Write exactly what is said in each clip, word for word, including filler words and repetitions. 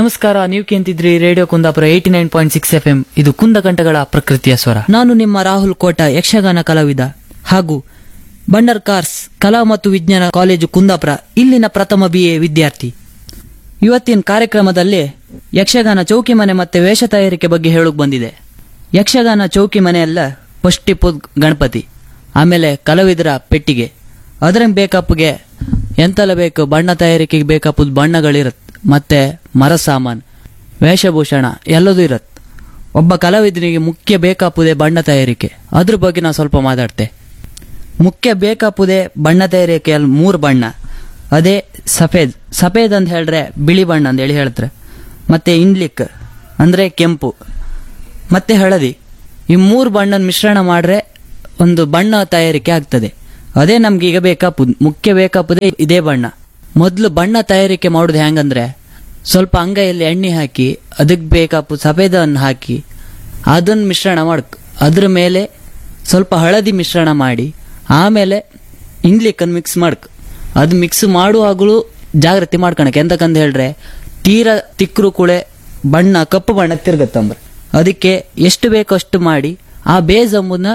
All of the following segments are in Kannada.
ನಮಸ್ಕಾರ, ನೀವು ಕೇಂತಿದ್ರಿ radio Kundapura eighty nine point six F M. ಇದು ಕುಂದಕಂಠಗಳ ಪ್ರಕೃತಿಯ ಸ್ವರ. ನಾನು ನಿಮ್ಮ ರಾಹುಲ್ ಕೋಟ, ಯಕ್ಷಗಾನ ಕಲಾವಿದ ಹಾಗೂ ಬಂಡರ್ ಕಾರ್ಸ್ ಕಲಾ ಮತ್ತು ವಿಜ್ಞಾನ ಕಾಲೇಜು ಕುಂದಾಪುರ ಇಲ್ಲಿನ ಪ್ರಥಮ ಬಿ ಎ ವಿದ್ಯಾರ್ಥಿ. ಇವತ್ತಿನ ಕಾರ್ಯಕ್ರಮದಲ್ಲಿ ಯಕ್ಷಗಾನ ಚೌಕಿ ಮನೆ ಮತ್ತೆ ವೇಷ ತಯಾರಿಕೆ ಬಗ್ಗೆ ಹೇಳಕ್ ಬಂದಿದೆ. ಯಕ್ಷಗಾನ ಚೌಕಿ ಮನೆ ಎಲ್ಲ ಫಸ್ಟ್ ಇಪ್ಪುದ್ ಗಣಪತಿ, ಆಮೇಲೆ ಕಲಾವಿದರ ಪೆಟ್ಟಿಗೆ, ಅದ್ರ ಬೇಕಪ್ಗೆ ಎಂತೆಲ್ಲ ಬೇಕು, ಬಣ್ಣ ತಯಾರಿಕೆಗೆ ಬೇಕಪ್ಪದ ಬಣ್ಣಗಳಿರತ್ತೆ, ಮತ್ತೆ ಮರ ಸಾಮಾನು, ವೇಷಭೂಷಣ ಎಲ್ಲದೂ ಇರತ್ತೆ. ಒಬ್ಬ ಕಲಾವಿದನಿಗೆ ಮುಖ್ಯ ಬೇಕಾಪುದೇ ಬಣ್ಣ ತಯಾರಿಕೆ. ಅದ್ರ ಬಗ್ಗೆ ನಾನು ಸ್ವಲ್ಪ ಮಾತಾಡ್ತೆ. ಮುಖ್ಯ ಬೇಕಾಪುದೇ ಬಣ್ಣ ತಯಾರಿಕೆಯಲ್ಲಿ ಮೂರು ಬಣ್ಣ. ಅದೇ ಸಫೇದ್ ಸಫೇದ್ ಅಂತ ಹೇಳಿದ್ರೆ ಬಿಳಿ ಬಣ್ಣ ಅಂತ ಹೇಳಿ ಹೇಳ್ತಾರೆ, ಮತ್ತೆ ಇಂಡ್ಲಿಕ್ ಅಂದ್ರೆ ಕೆಂಪು, ಮತ್ತೆ ಹಳದಿ. ಈ ಮೂರು ಬಣ್ಣನ ಮಿಶ್ರಣ ಮಾಡ್ರೆ ಒಂದು ಬಣ್ಣ ತಯಾರಿಕೆ ಆಗ್ತದೆ. ಅದೇ ನಮ್ಗೆ ಈಗ ಬೇಕಾಪುದ್ ಮುಖ್ಯ ಬೇಕಾಪುದೇ ಇದೇ ಬಣ್ಣ. ಮೊದಲು ಬಣ್ಣ ತಯಾರಿಕೆ ಮಾಡೋದು ಹೆಂಗಂದ್ರೆ, ಸ್ವಲ್ಪ ಅಂಗೈಯಲ್ಲಿ ಎಣ್ಣೆ ಹಾಕಿ ಅದಕ್ಕೆ ಬೇಕಾಪು ಸಫೇದನ್ನು ಹಾಕಿ ಅದನ್ನ ಮಿಶ್ರಣ ಮಾಡಕ್, ಅದ್ರ ಮೇಲೆ ಸ್ವಲ್ಪ ಹಳದಿ ಮಿಶ್ರಣ ಮಾಡಿ ಆಮೇಲೆ ಇಂಗ್ಲಿಕ್ಕನ್ನು ಮಿಕ್ಸ್ ಮಾಡಕ್. ಅದು ಮಿಕ್ಸ್ ಮಾಡುವಾಗಲೂ ಜಾಗ್ರತೆ ಮಾಡ್ಕೊಳಕ್. ಎಂತಕಂತ ಹೇಳ್ರೆ ತೀರಾ ತಿಕ್ಕರು ಕೂಳೆ ಬಣ್ಣ ಕಪ್ಪು ಬಣ್ಣ ತಿರ್ಗತ್ತಂಬ್ರ. ಅದಕ್ಕೆ ಎಷ್ಟು ಬೇಕೋ ಅಷ್ಟು ಮಾಡಿ ಆ ಬೇಸ್ ಅಂಬುದನ್ನ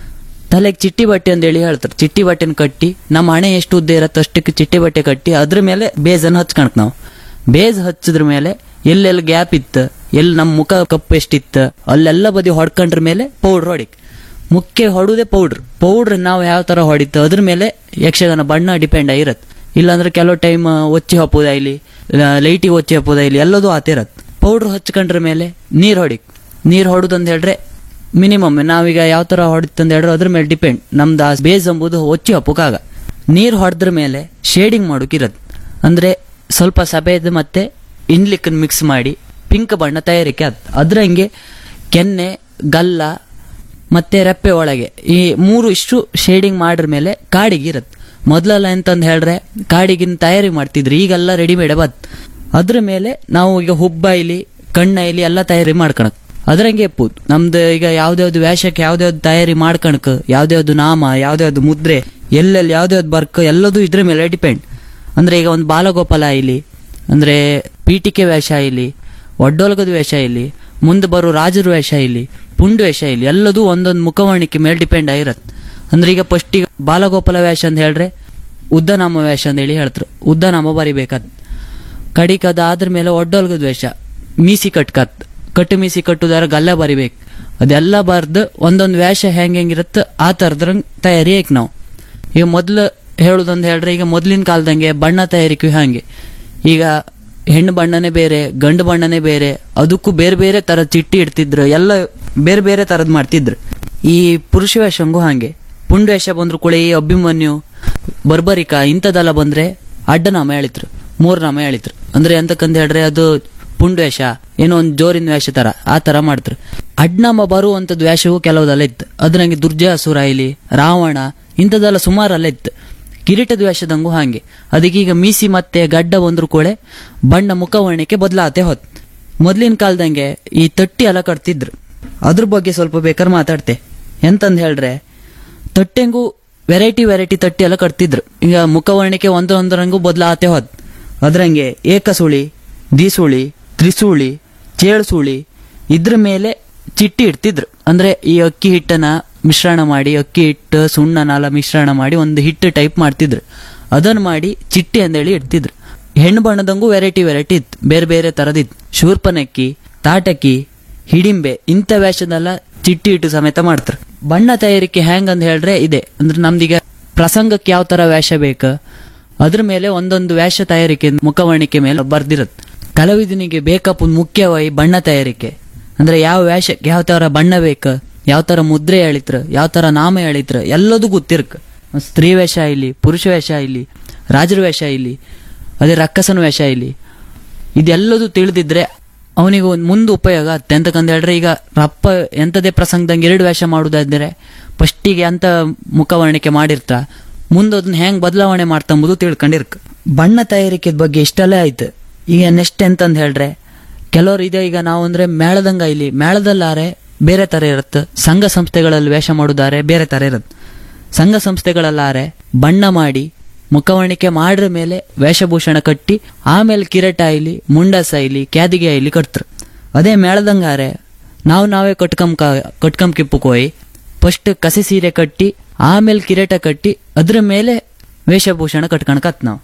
ತಲೆಗೆ ಚಿಟ್ಟಿ ಬಟ್ಟೆ ಅಂತ ಹೇಳಿ ಹೇಳ್ತಾರೆ. ಚಿಟ್ಟಿ ಬಟ್ಟೆನ ಕಟ್ಟಿ ನಮ್ಮ ಹಣೆ ಎಷ್ಟು ಉದ್ದ ಇರತ್ತೆ ಅಷ್ಟಕ್ಕೆ ಚಿಟ್ಟಿ ಬಟ್ಟೆ ಕಟ್ಟಿ ಅದ್ರ ಮೇಲೆ ಬೇಸನ್ನು ಹಚ್ಕಣಕ್. ನಾವು ಬೇಸ್ ಹಚ್ಚಿದ್ರ ಮೇಲೆ ಎಲ್ಲೆಲ್ಲಿ ಗ್ಯಾಪ್ ಇತ್ತು, ಎಲ್ಲಿ ನಮ್ಮ ಮುಖ ಕಪ್ಪು ಎಷ್ಟಿತ್ತು ಅಲ್ಲೆಲ್ಲ ಬದಿ ಹೊಡ್ಕೊಂಡ್ರ ಮೇಲೆ ಪೌಡ್ರ್ ಹೊಡಿಕ್. ಮುಖ್ಯ ಹೊಡುದೇ ಪೌಡ್ರ್. ಪೌಡ್ರ್ ನಾವು ಯಾವ ತರ ಹೊಡಿತು ಅದ್ರ ಮೇಲೆ ಯಕ್ಷಗಾನ ಬಣ್ಣ ಡಿಪೆಂಡ್ ಆಗಿರತ್ತೆ. ಇಲ್ಲಾಂದ್ರೆ ಕೆಲವು ಟೈಮ್ ಒಚ್ಚಿ ಹಾಪೋದ ಇಲ್ಲಿ, ಲೈಟಿಗೆ ಒಚ್ಚಿ ಹಾಪೋದ ಇಲ್ಲಿ, ಎಲ್ಲದೂ ಆತಿರತ್. ಪೌಡ್ರ್ ಹಚ್ಕೊಂಡ್ರ ಮೇಲೆ ನೀರ್ ಹೊಡಿಕ್. ನೀರ್ ಹೊಡುದಂತ ಹೇಳ್ರೆ ಮಿನಿಮಮ್ ನಾವೀಗ ಯಾವ ತರ ಹೊಡಿತಂತ ಹೇಳ್ರೆ ಅದ್ರ ಮೇಲೆ ಡಿಪೆಂಡ್. ನಮ್ದು ಆ ಬೇಸ್ ಎಂಬುದು ಒಚ್ಚಿ ಹಪ್ಪುಕಾಗ. ನೀರ್ ಹೊಡೆದ್ರ ಮೇಲೆ ಶೇಡಿಂಗ್ ಮಾಡೋಕಿರತ್. ಅಂದ್ರೆ ಸ್ವಲ್ಪ ಸಫೇದ್ ಮತ್ತೆ ಇಂಡ್ಲಿಕ್ ಮಿಕ್ಸ್ ಮಾಡಿ ಪಿಂಕ್ ಬಣ್ಣ ತಯಾರಿಕೆ ಆತ್. ಅದ್ರಂಗೆ ಕೆನ್ನೆ, ಗಲ್ಲ ಮತ್ತೆ ರೆಪ್ಪೆ ಒಳಗೆ ಈ ಮೂರು ಇಷ್ಟು ಶೇಡಿಂಗ್ ಮಾಡ್ರ ಮೇಲೆ ಕಾಡಿಗಿರತ್. ಮೊದ್ಲೆಲ್ಲ ಎಂತಂದ್ ಹೇಳ್ರೆ ಕಾಡಿಗಿನ ತಯಾರಿ ಮಾಡ್ತಿದ್ರಿ, ಈಗೆಲ್ಲ ರೆಡಿಮೇಡ್ ಬತ್. ಅದ್ರ ಮೇಲೆ ನಾವು ಈಗ ಹುಬ್ಬ ಇಲ್ಲಿ ಕಣ್ಣ ಇಲ್ಲಿ ಎಲ್ಲ ತಯಾರಿ ಮಾಡ್ಕೊಳಕ್. ಅದ್ರಂಗೆ ಎಪ್ಪುದು ನಮ್ದು ಈಗ ಯಾವ್ದಾವ್ದು ವೇಷಕ್ಕೆ ಯಾವ್ದಾವ್ದು ತಯಾರಿ ಮಾಡ್ಕಣಕ್, ಯಾವ್ದಾವ್ದು ನಾಮ, ಯಾವ್ದಾವ್ದು ಮುದ್ರೆ, ಎಲ್ಲೆಲ್ಲಿ ಯಾವ್ದಾವ್ದು ಬರ್ಕ ಎಲ್ಲದೂ ಇದ್ರ ಮೇಲೆ ಡಿಪೆಂಡ್. ಅಂದ್ರೆ ಈಗ ಒಂದು ಬಾಲಗೋಪಾಲ ಇಲ್ಲಿ ಅಂದ್ರೆ ಪೀಟಿಕೆ ವೇಷ ಇಲ್ಲಿ, ಒಡ್ಡೋಲಗದ ವೇಷ ಇಲ್ಲಿ, ಮುಂದೆ ಬರೋ ರಾಜರ ವೇಷ ಇಲ್ಲಿ, ಪುಂಡು ವೇಷ ಇಲ್ಲಿ, ಎಲ್ಲದೂ ಒಂದೊಂದು ಮುಖವರ್ಣಿಕೆ ಮೇಲೆ ಡಿಪೆಂಡ್ ಆಗಿರತ್ತೆ. ಅಂದ್ರೆ ಈಗ ಫಸ್ಟ್ ಈಗ ಬಾಲಗೋಪಾಲ ವೇಷ ಅಂತ ಹೇಳ್ರೆ ಉದ್ದನಾಮ ವೇಷ ಅಂತ ಹೇಳಿ ಹೇಳ್ತಾರೆ. ಉದ್ದನಾಮ ಬರಿಬೇಕತ್. ಕಡಿಕದ ಆದ್ರ ಮೇಲೆ ಒಡ್ಡೋಲ್ಗದ ವೇಷ, ಮೀಸಿ ಕಟ್ಕತ್, ಕಟ್ಟು ಮೀಸಿ ಕಟ್ಟುದಾರ ಗಲ್ಲ ಬರಿಬೇಕು. ಅದೆಲ್ಲ ಬರ್ದು ಒಂದೊಂದು ವೇಷ ಹೆಂಗ್ ಹೆಂಗಿರತ್ತ ಆ ತರದ್ರಂಗ್ ತಯಾರಿ ಐಕ್. ನಾವು ಈಗ ಮೊದ್ಲು ಹೇಳುದಂತ ಹೇಳ್ರೆ ಈಗ ಮೊದ್ಲಿನ ಕಾಲದಂಗೆ ಬಣ್ಣ ತಯಾರಿಕೆ ಹಂಗೆ. ಈಗ ಹೆಣ್ಣು ಬಣ್ಣನೇ ಬೇರೆ, ಗಂಡು ಬಣ್ಣನೇ ಬೇರೆ, ಅದಕ್ಕೂ ಬೇರೆ ಬೇರೆ ತರದ್ ಚಿಟ್ಟಿ ಇಡ್ತಿದ್ರು, ಎಲ್ಲ ಬೇರೆ ಬೇರೆ ತರದ್ ಮಾಡ್ತಿದ್ರು. ಈ ಪುರುಷ ವೇಷಂಗೂ ಹಂಗೆ. ಪುಂಡು ವೇಷ ಬಂದ್ರು ಕೂಡ ಈ ಅಭಿಮನ್ಯು, ಬರ್ಬರಿಕ ಇಂಥದೆಲ್ಲ ಬಂದ್ರೆ ಅಡ್ಡನಾಮ ಹೇಳಿದ್ರು, ಮೂರ್ ನಾಮ ಹೇಳಿದ್ರು. ಅಂದ್ರೆ ಎಂತಕ್ಕಂತ ಹೇಳ್ರೆ ಅದು ಪುಂಡು ವೇಷ ಏನೋ ಒಂದು ಜೋರಿನ ವೇಷ ತರ ಆ ತರ ಮಾಡ್ತಾರೆ. ಅಡ್ನಾಮ ಬರುವಂತದ್ ವೇಷವು ಕೆಲವುದೆಲ್ಲ ಇತ್ತು. ಅದ್ರಂಗೆ ದುರ್ಜಾಸುರ ಇಲ್ಲಿ, ರಾವಣ ಇಂಥದ್ದೆಲ್ಲ ಸುಮಾರೆಲ್ಲ ಇತ್ತು. ಕಿರೀಟದ ವೇಷದಂಗೂ ಹಾಗೆ. ಅದಕ್ಕೀಗ ಮೀಸಿ ಮತ್ತೆ ಗಡ್ಡ ಬಂದ್ರು ಕೂಡ ಬಣ್ಣ ಮುಖವರ್ಣಿಕೆ ಬದಲಾತೆ ಹೊತ್. ಮೊದ್ಲಿನ ಕಾಲದಂಗೆ ಈ ತಟ್ಟಿ ಎಲ್ಲ ಕಟ್ತಿದ್ರು, ಅದ್ರ ಬಗ್ಗೆ ಸ್ವಲ್ಪ ಬೇಕಾದ್ರೆ ಮಾತಾಡ್ತೆ. ಎಂತಂದ್ ಹೇಳ್ರೆ ತಟ್ಟೆಂಗೂ ವೆರೈಟಿ ವೆರೈಟಿ ತಟ್ಟಿ ಎಲ್ಲ ಕಟ್ತಿದ್ರು. ಈಗ ಮುಖವರ್ಣಿಕೆ ಒಂದೊಂದರಂಗೂ ಬದಲಾತೆ ಹೊತ್. ಅದ್ರಂಗೆ ಏಕಸುಳಿ, ದಿಸುಳಿ, ತ್ರಿಸುಳಿ, ಚೇಳ್ಸುಳಿ ಇದ್ರ ಮೇಲೆ ಚಿಟ್ಟಿ ಇಡ್ತಿದ್ರು. ಅಂದ್ರೆ ಈ ಅಕ್ಕಿ ಹಿಟ್ಟನ ಮಿಶ್ರಣ ಮಾಡಿ, ಅಕ್ಕಿ ಹಿಟ್ಟು ಸುಣ್ಣನೆಲ್ಲ ಮಿಶ್ರಣ ಮಾಡಿ ಒಂದು ಹಿಟ್ಟು ಟೈಪ್ ಮಾಡ್ತಿದ್ರು. ಅದನ್ನ ಮಾಡಿ ಚಿಟ್ಟಿ ಅಂದೇಳಿ ಇಡ್ತಿದ್ರು. ಹೆಣ್ಣು ಬಣ್ಣದಂಗೂ ವೆರೈಟಿ ವೆರೈಟಿ ಇತ್ತು, ಬೇರೆ ಬೇರೆ ತರದಿತ್ತು. ಶೂರ್ಪನಕ್ಕಿ, ತಾಟಕಿ, ಹಿಡಿಂಬೆ ಇಂಥ ವೇಷದೆಲ್ಲ ಚಿಟ್ಟಿ ಇಟ್ಟು ಸಮೇತ ಮಾಡ್ತಾರೆ. ಬಣ್ಣ ತಯಾರಿಕೆ ಹೆಂಗ್ ಅಂತ ಹೇಳ್ರೆ ಇದೆ. ಅಂದ್ರೆ ನಮ್ದೀಗ ಪ್ರಸಂಗಕ್ಕೆ ಯಾವ ತರ ವೇಷ ಬೇಕ ಅದ್ರ ಮೇಲೆ ಒಂದೊಂದು ವೇಷ ತಯಾರಿಕೆ ಮುಖವರ್ಣಿಕೆ ಮೇಲೆ ಬರ್ದಿರತ್ತೆ. ಕಲಾವಿದನಿಗೆ ಬೇಕಪ್ಪ ಮುಖ್ಯವಾಗಿ ಬಣ್ಣ ತಯಾರಿಕೆ. ಅಂದ್ರೆ ಯಾವ ವೇಷಕ್ಕೆ ಯಾವ ತರ ಬಣ್ಣ ಬೇಕ, ಯಾವ ತರ ಮುದ್ರೆ ಹೇಳಿತ್ರ, ಯಾವ ತರ ನಾಮ ಹೇಳಿತ್ರ ಎಲ್ಲದೂ ಗೊತ್ತಿರ್ಕ. ಸ್ತ್ರೀ ವೇಷ ಇಲ್ಲಿ, ಪುರುಷ ವೇಷ ಇಲ್ಲಿ, ರಾಜರ ವೇಷ ಇಲ್ಲಿ, ಅದೇ ರಕ್ಕಸನ ವೇಷ ಇಲ್ಲಿ, ಇದೆಲ್ಲದೂ ತಿಳಿದಿದ್ರೆ ಅವನಿಗೆ ಒಂದು ಮುಂದೆ ಉಪಯೋಗ ಆಗುತ್ತೆ. ಎಂತಕಂತ ಹೇಳ್ರೆ ಈಗ ರಪ್ಪ ಎಂತದೇ ಪ್ರಸಂಗದಂಗೆ ಎರಡು ವೇಷ ಮಾಡುದಾದ್ರೆ ಫಸ್ಟಿಗೆ ಅಂತ ಮುಖವರ್ಣಿಕೆ ಮಾಡಿರ್ತ, ಮುಂದೆ ಅದನ್ನ ಹೆಂಗ್ ಬದಲಾವಣೆ ಮಾಡ್ತಂಬುದು ತಿಳ್ಕೊಂಡಿರ್ಕ. ಬಣ್ಣ ತಯಾರಿಕೆ ಬಗ್ಗೆ ಇಷ್ಟೆಲ್ಲ ಆಯ್ತು. ಈಗ ನೆಕ್ಸ್ಟ್ ಎಂತಂದ್ ಹೇಳ್ರೆ ಕೆಲವರು ಇದೆ. ಈಗ ನಾವು ಅಂದ್ರೆ ಮೇಳದಂಗ ಇಲ್ಲಿ ಮೇಳದಲ್ಲಾರೆ ಬೇರೆ ತರ ಇರುತ್ತೆ, ಸಂಘ ಸಂಸ್ಥೆಗಳಲ್ಲಿ ವೇಷ ಮಾಡುದಾರೆ ಬೇರೆ ತರ ಇರುತ್ತೆ. ಸಂಘ ಸಂಸ್ಥೆಗಳಲ್ಲಾರೆ ಬಣ್ಣ ಮಾಡಿ ಮುಖವರ್ಣಿಕೆ ಮಾಡ್ರ ಮೇಲೆ ವೇಷಭೂಷಣ ಕಟ್ಟಿ ಆಮೇಲೆ ಕಿರೀಟ ಆಯ್ಲಿ ಮುಂಡಸ ಆಯ್ಲಿ ಕ್ಯಾದಿಗೆ ಆಯ್ಲಿ ಕಟ್ತ್ರ. ಅದೇ ಮೇಳದಂಗಾರೆ ನಾವು ನಾವೇ ಕಟ್ಕಂಕ ಕಟ್ಕಂಕಿಪ್ಪು ಹೋಯ್ ಫಸ್ಟ್ ಕಸಿ ಸೀರೆ ಕಟ್ಟಿ ಆಮೇಲೆ ಕಿರೀಟ ಕಟ್ಟಿ ಅದ್ರ ಮೇಲೆ ವೇಷಭೂಷಣ ಕಟ್ಕಣಕತ್ ನಾವು.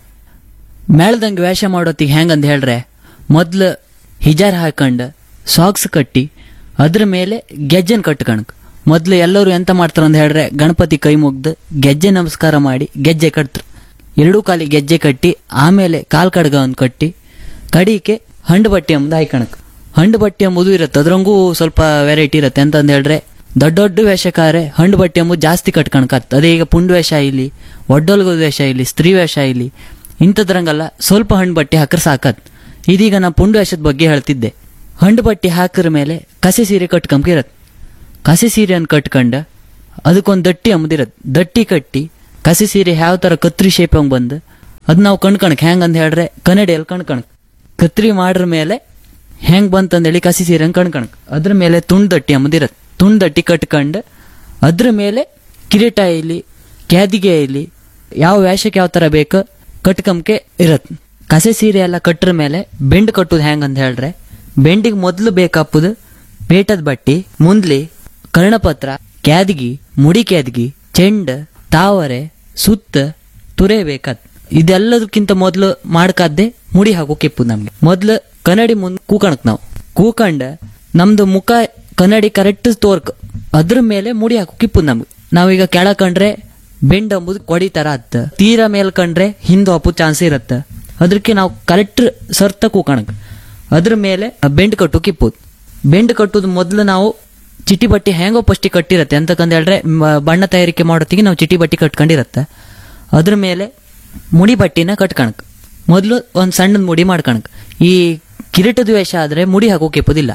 ಮೇಳದಂಗೆ ವೇಷ ಮಾಡೋತಿಗೆ ಹೆಂಗಂತ ಹೇಳ್ರೆ ಮೊದ್ಲು ಹಿಜಾರ್ ಹಾಕೊಂಡ್ ಸಾಕ್ಸ್ ಕಟ್ಟಿ ಅದ್ರ ಮೇಲೆ ಗೆಜ್ಜೆನ್ ಕಟ್ಕಣಕ್. ಮೊದ್ಲು ಎಲ್ಲರೂ ಎಂತ ಮಾಡ್ತಾರ ಅಂತ ಹೇಳ್ರೆ ಗಣಪತಿ ಕೈ ಮುಗ್ದು ಗೆಜ್ಜೆ ನಮಸ್ಕಾರ ಮಾಡಿ ಗೆಜ್ಜೆ ಕಟ್ತಾರೆ. ಎರಡೂ ಕಾಲಿ ಗೆಜ್ಜೆ ಕಟ್ಟಿ ಆಮೇಲೆ ಕಾಲ್ ಕಡ್ಗ ಒಂದು ಕಟ್ಟಿ ಕಡಿಕೆ ಹಂಡು ಬಟ್ಟೆ ಎಂಬುದು ಹಾಯ್ಕಣಕ್. ಹಂಡು ಬಟ್ಟೆ ಎಂಬುದು ಇರುತ್ತೆ, ಅದ್ರಂಗೂ ಸ್ವಲ್ಪ ವೆರೈಟಿ ಇರುತ್ತೆ. ಎಂತಂದ ಹೇಳ್ರೆ ದೊಡ್ಡ ದೊಡ್ಡ ವೇಷಕಾರೆ ಹಂಡು ಬಟ್ಟೆ ಎಂಬುದು ಜಾಸ್ತಿ ಕಟ್ಕಣಕತ್. ಅದೇ ಈಗ ಪುಂಡ್ ವೇಷ ಇಲ್ಲಿ, ಒಡ್ಡೊಲ್ಗದ ವೇಷ ಇಲ್ಲಿ, ಸ್ತ್ರೀ ವೇಷ ಇಲ್ಲಿ ಇಂಥದ್ರಂಗಲ್ಲ ಸ್ವಲ್ಪ ಹಣ್ಣು ಬಟ್ಟೆ ಹಾಕ್ರೆ ಸಾಕತ್. ಇದೀಗ ನಾ ಪುಂಡ್ ವೇಷದ ಬಗ್ಗೆ ಹೇಳ್ತಿದ್ದೆ. ಹಂಡು ಬಟ್ಟೆ ಹಾಕಿರ ಮೇಲೆ ಕಸಿ ಸೀರೆ ಕಟ್ಕೊಂಬಿರತ್. ಕಸಿ ಸೀರೆಯನ್ನು ಕಟ್ಕೊಂಡ ಅದಕ್ಕೊಂದು ದಟ್ಟಿ ಅಂಬುದಿರತ್. ದಟ್ಟಿ ಕಟ್ಟಿ ಕಸಿ ಸೀರೆ ಯಾವ ತರ ಕತ್ರಿ ಶೇಪ್ ಹಂಗ್ ಬಂದು ಅದ್ ನಾವು ಕಣ್ಕಣಕ್ ಹೆಂಗಂತ ಹೇಳ್ರೆ ಕನ್ನಡಿಯಲ್ಲಿ ಕಣ್ಕಣಕ್. ಕತ್ರಿ ಮಾಡ್ರ ಮೇಲೆ ಹೆಂಗ್ ಬಂತಂದೇಳಿ ಕಸಿ ಸೀರೆ ಕಣ್ಕಣಕ್. ಅದ್ರ ಮೇಲೆ ತುಂಡ್ ದಟ್ಟಿ ಅಂಬುದಿರತ್. ತುಂಡ್ ದಟ್ಟಿ ಕಟ್ಕೊಂಡ್ ಅದ್ರ ಮೇಲೆ ಕಿರೀಟ ಇಲ್ಲಿ ಕ್ಯಾದಿಗೆ ಇಲ್ಲಿ ಯಾವ ವೇಷಕ್ಕೆ ಯಾವ ತರ ಬೇಕು ಕಟ್ಕಂಕೆ ಇರತ್. ಕಸಿ ಸೀರೆ ಎಲ್ಲ ಕಟ್ರ ಮೇಲೆ ಬೆಂಡ್ ಕಟ್ಟುದು ಹೆಂಗಂತ ಹೇಳ್ರೆ ಬೆಂಡಿಗೆ ಮೊದ್ಲು ಬೇಕಾಪುದು ಪೇಟದ ಬಟ್ಟಿ, ಮುಂದ್ಲಿ ಕರ್ಣಪತ್ರ, ಕ್ಯಾದಗಿ, ಮುಡಿ ಕ್ಯಾದಗಿ, ಚೆಂಡ್, ತಾವರೆ, ಸುತ್ತ, ತುರೆ ಬೇಕತ್. ಇದೆಲ್ಲದಕ್ಕಿಂತ ಮೊದ್ಲು ಮಾಡ್ಕಾದ್ದೆ ಮುಡಿ ಹಾಕೋಕಿಪ್ಪು. ನಮ್ಗೆ ಮೊದ್ಲು ಕನ್ನಡಿ ಮುಂದ್ ಕೂಕಣಕ್. ನಾವು ಕೂಕಂಡ ನಮ್ದು ಮುಖ ಕನ್ನಡಿ ಕರೆಕ್ಟ್ ತೋರ್ಕ್ ಅದ್ರ ಮೇಲೆ ಮುಡಿ ಹಾಕೋಕಿಪ್ಪು. ನಮ್ಗೆ ನಾವೀಗ ಕೆಳಕಂಡ್ರೆ ಬೆಂಡ್ ಅಂಬುದು ಕೊಡಿ ತರ ಅತ್ತ, ತೀರಾ ಮೇಲ್ ಕಂಡ್ರೆ ಹಿಂದ್ ಹಾಪು ಚಾನ್ಸ್ ಇರತ್ತ. ಅದಕ್ಕೆ ನಾವು ಕರೆಕ್ಟ್ ಸರ್ತ ಕೂಕಣಕ್. ಅದ್ರ ಮೇಲೆ ಬೆಂಡ್ ಕಟ್ಟು ಕಿಪ್ಪುದು. ಬೆಂಡ್ ಕಟ್ಟುದು ಮೊದ್ಲು ನಾವು ಚಿಟಿ ಬಟ್ಟಿ ಹೆಂಗೋ ಫಸ್ಟಿ ಕಟ್ಟಿರತ್ತೆ ಅಂತಕಂತ ಹೇಳ್ರೆ ಬಣ್ಣ ತಯಾರಿಕೆ ಮಾಡೋತ್ತಿಗೆ ನಾವು ಚಿಟಿ ಬಟ್ಟಿ ಕಟ್ಕೊಂಡಿರತ್ತೆ. ಅದ್ರ ಮೇಲೆ ಮುಡಿ ಬಟ್ಟಿನ ಕಟ್ಕಣಕ್. ಮೊದ್ಲು ಒಂದ್ ಸಣ್ಣದ ಮುಡಿ ಮಾಡ್ಕಣಕ್. ಈ ಕಿರೀಟದ ವೇಷ ಆದ್ರೆ ಮುಡಿ ಹಾಕೋಕಿಪ್ಪುದಿಲ್ಲ,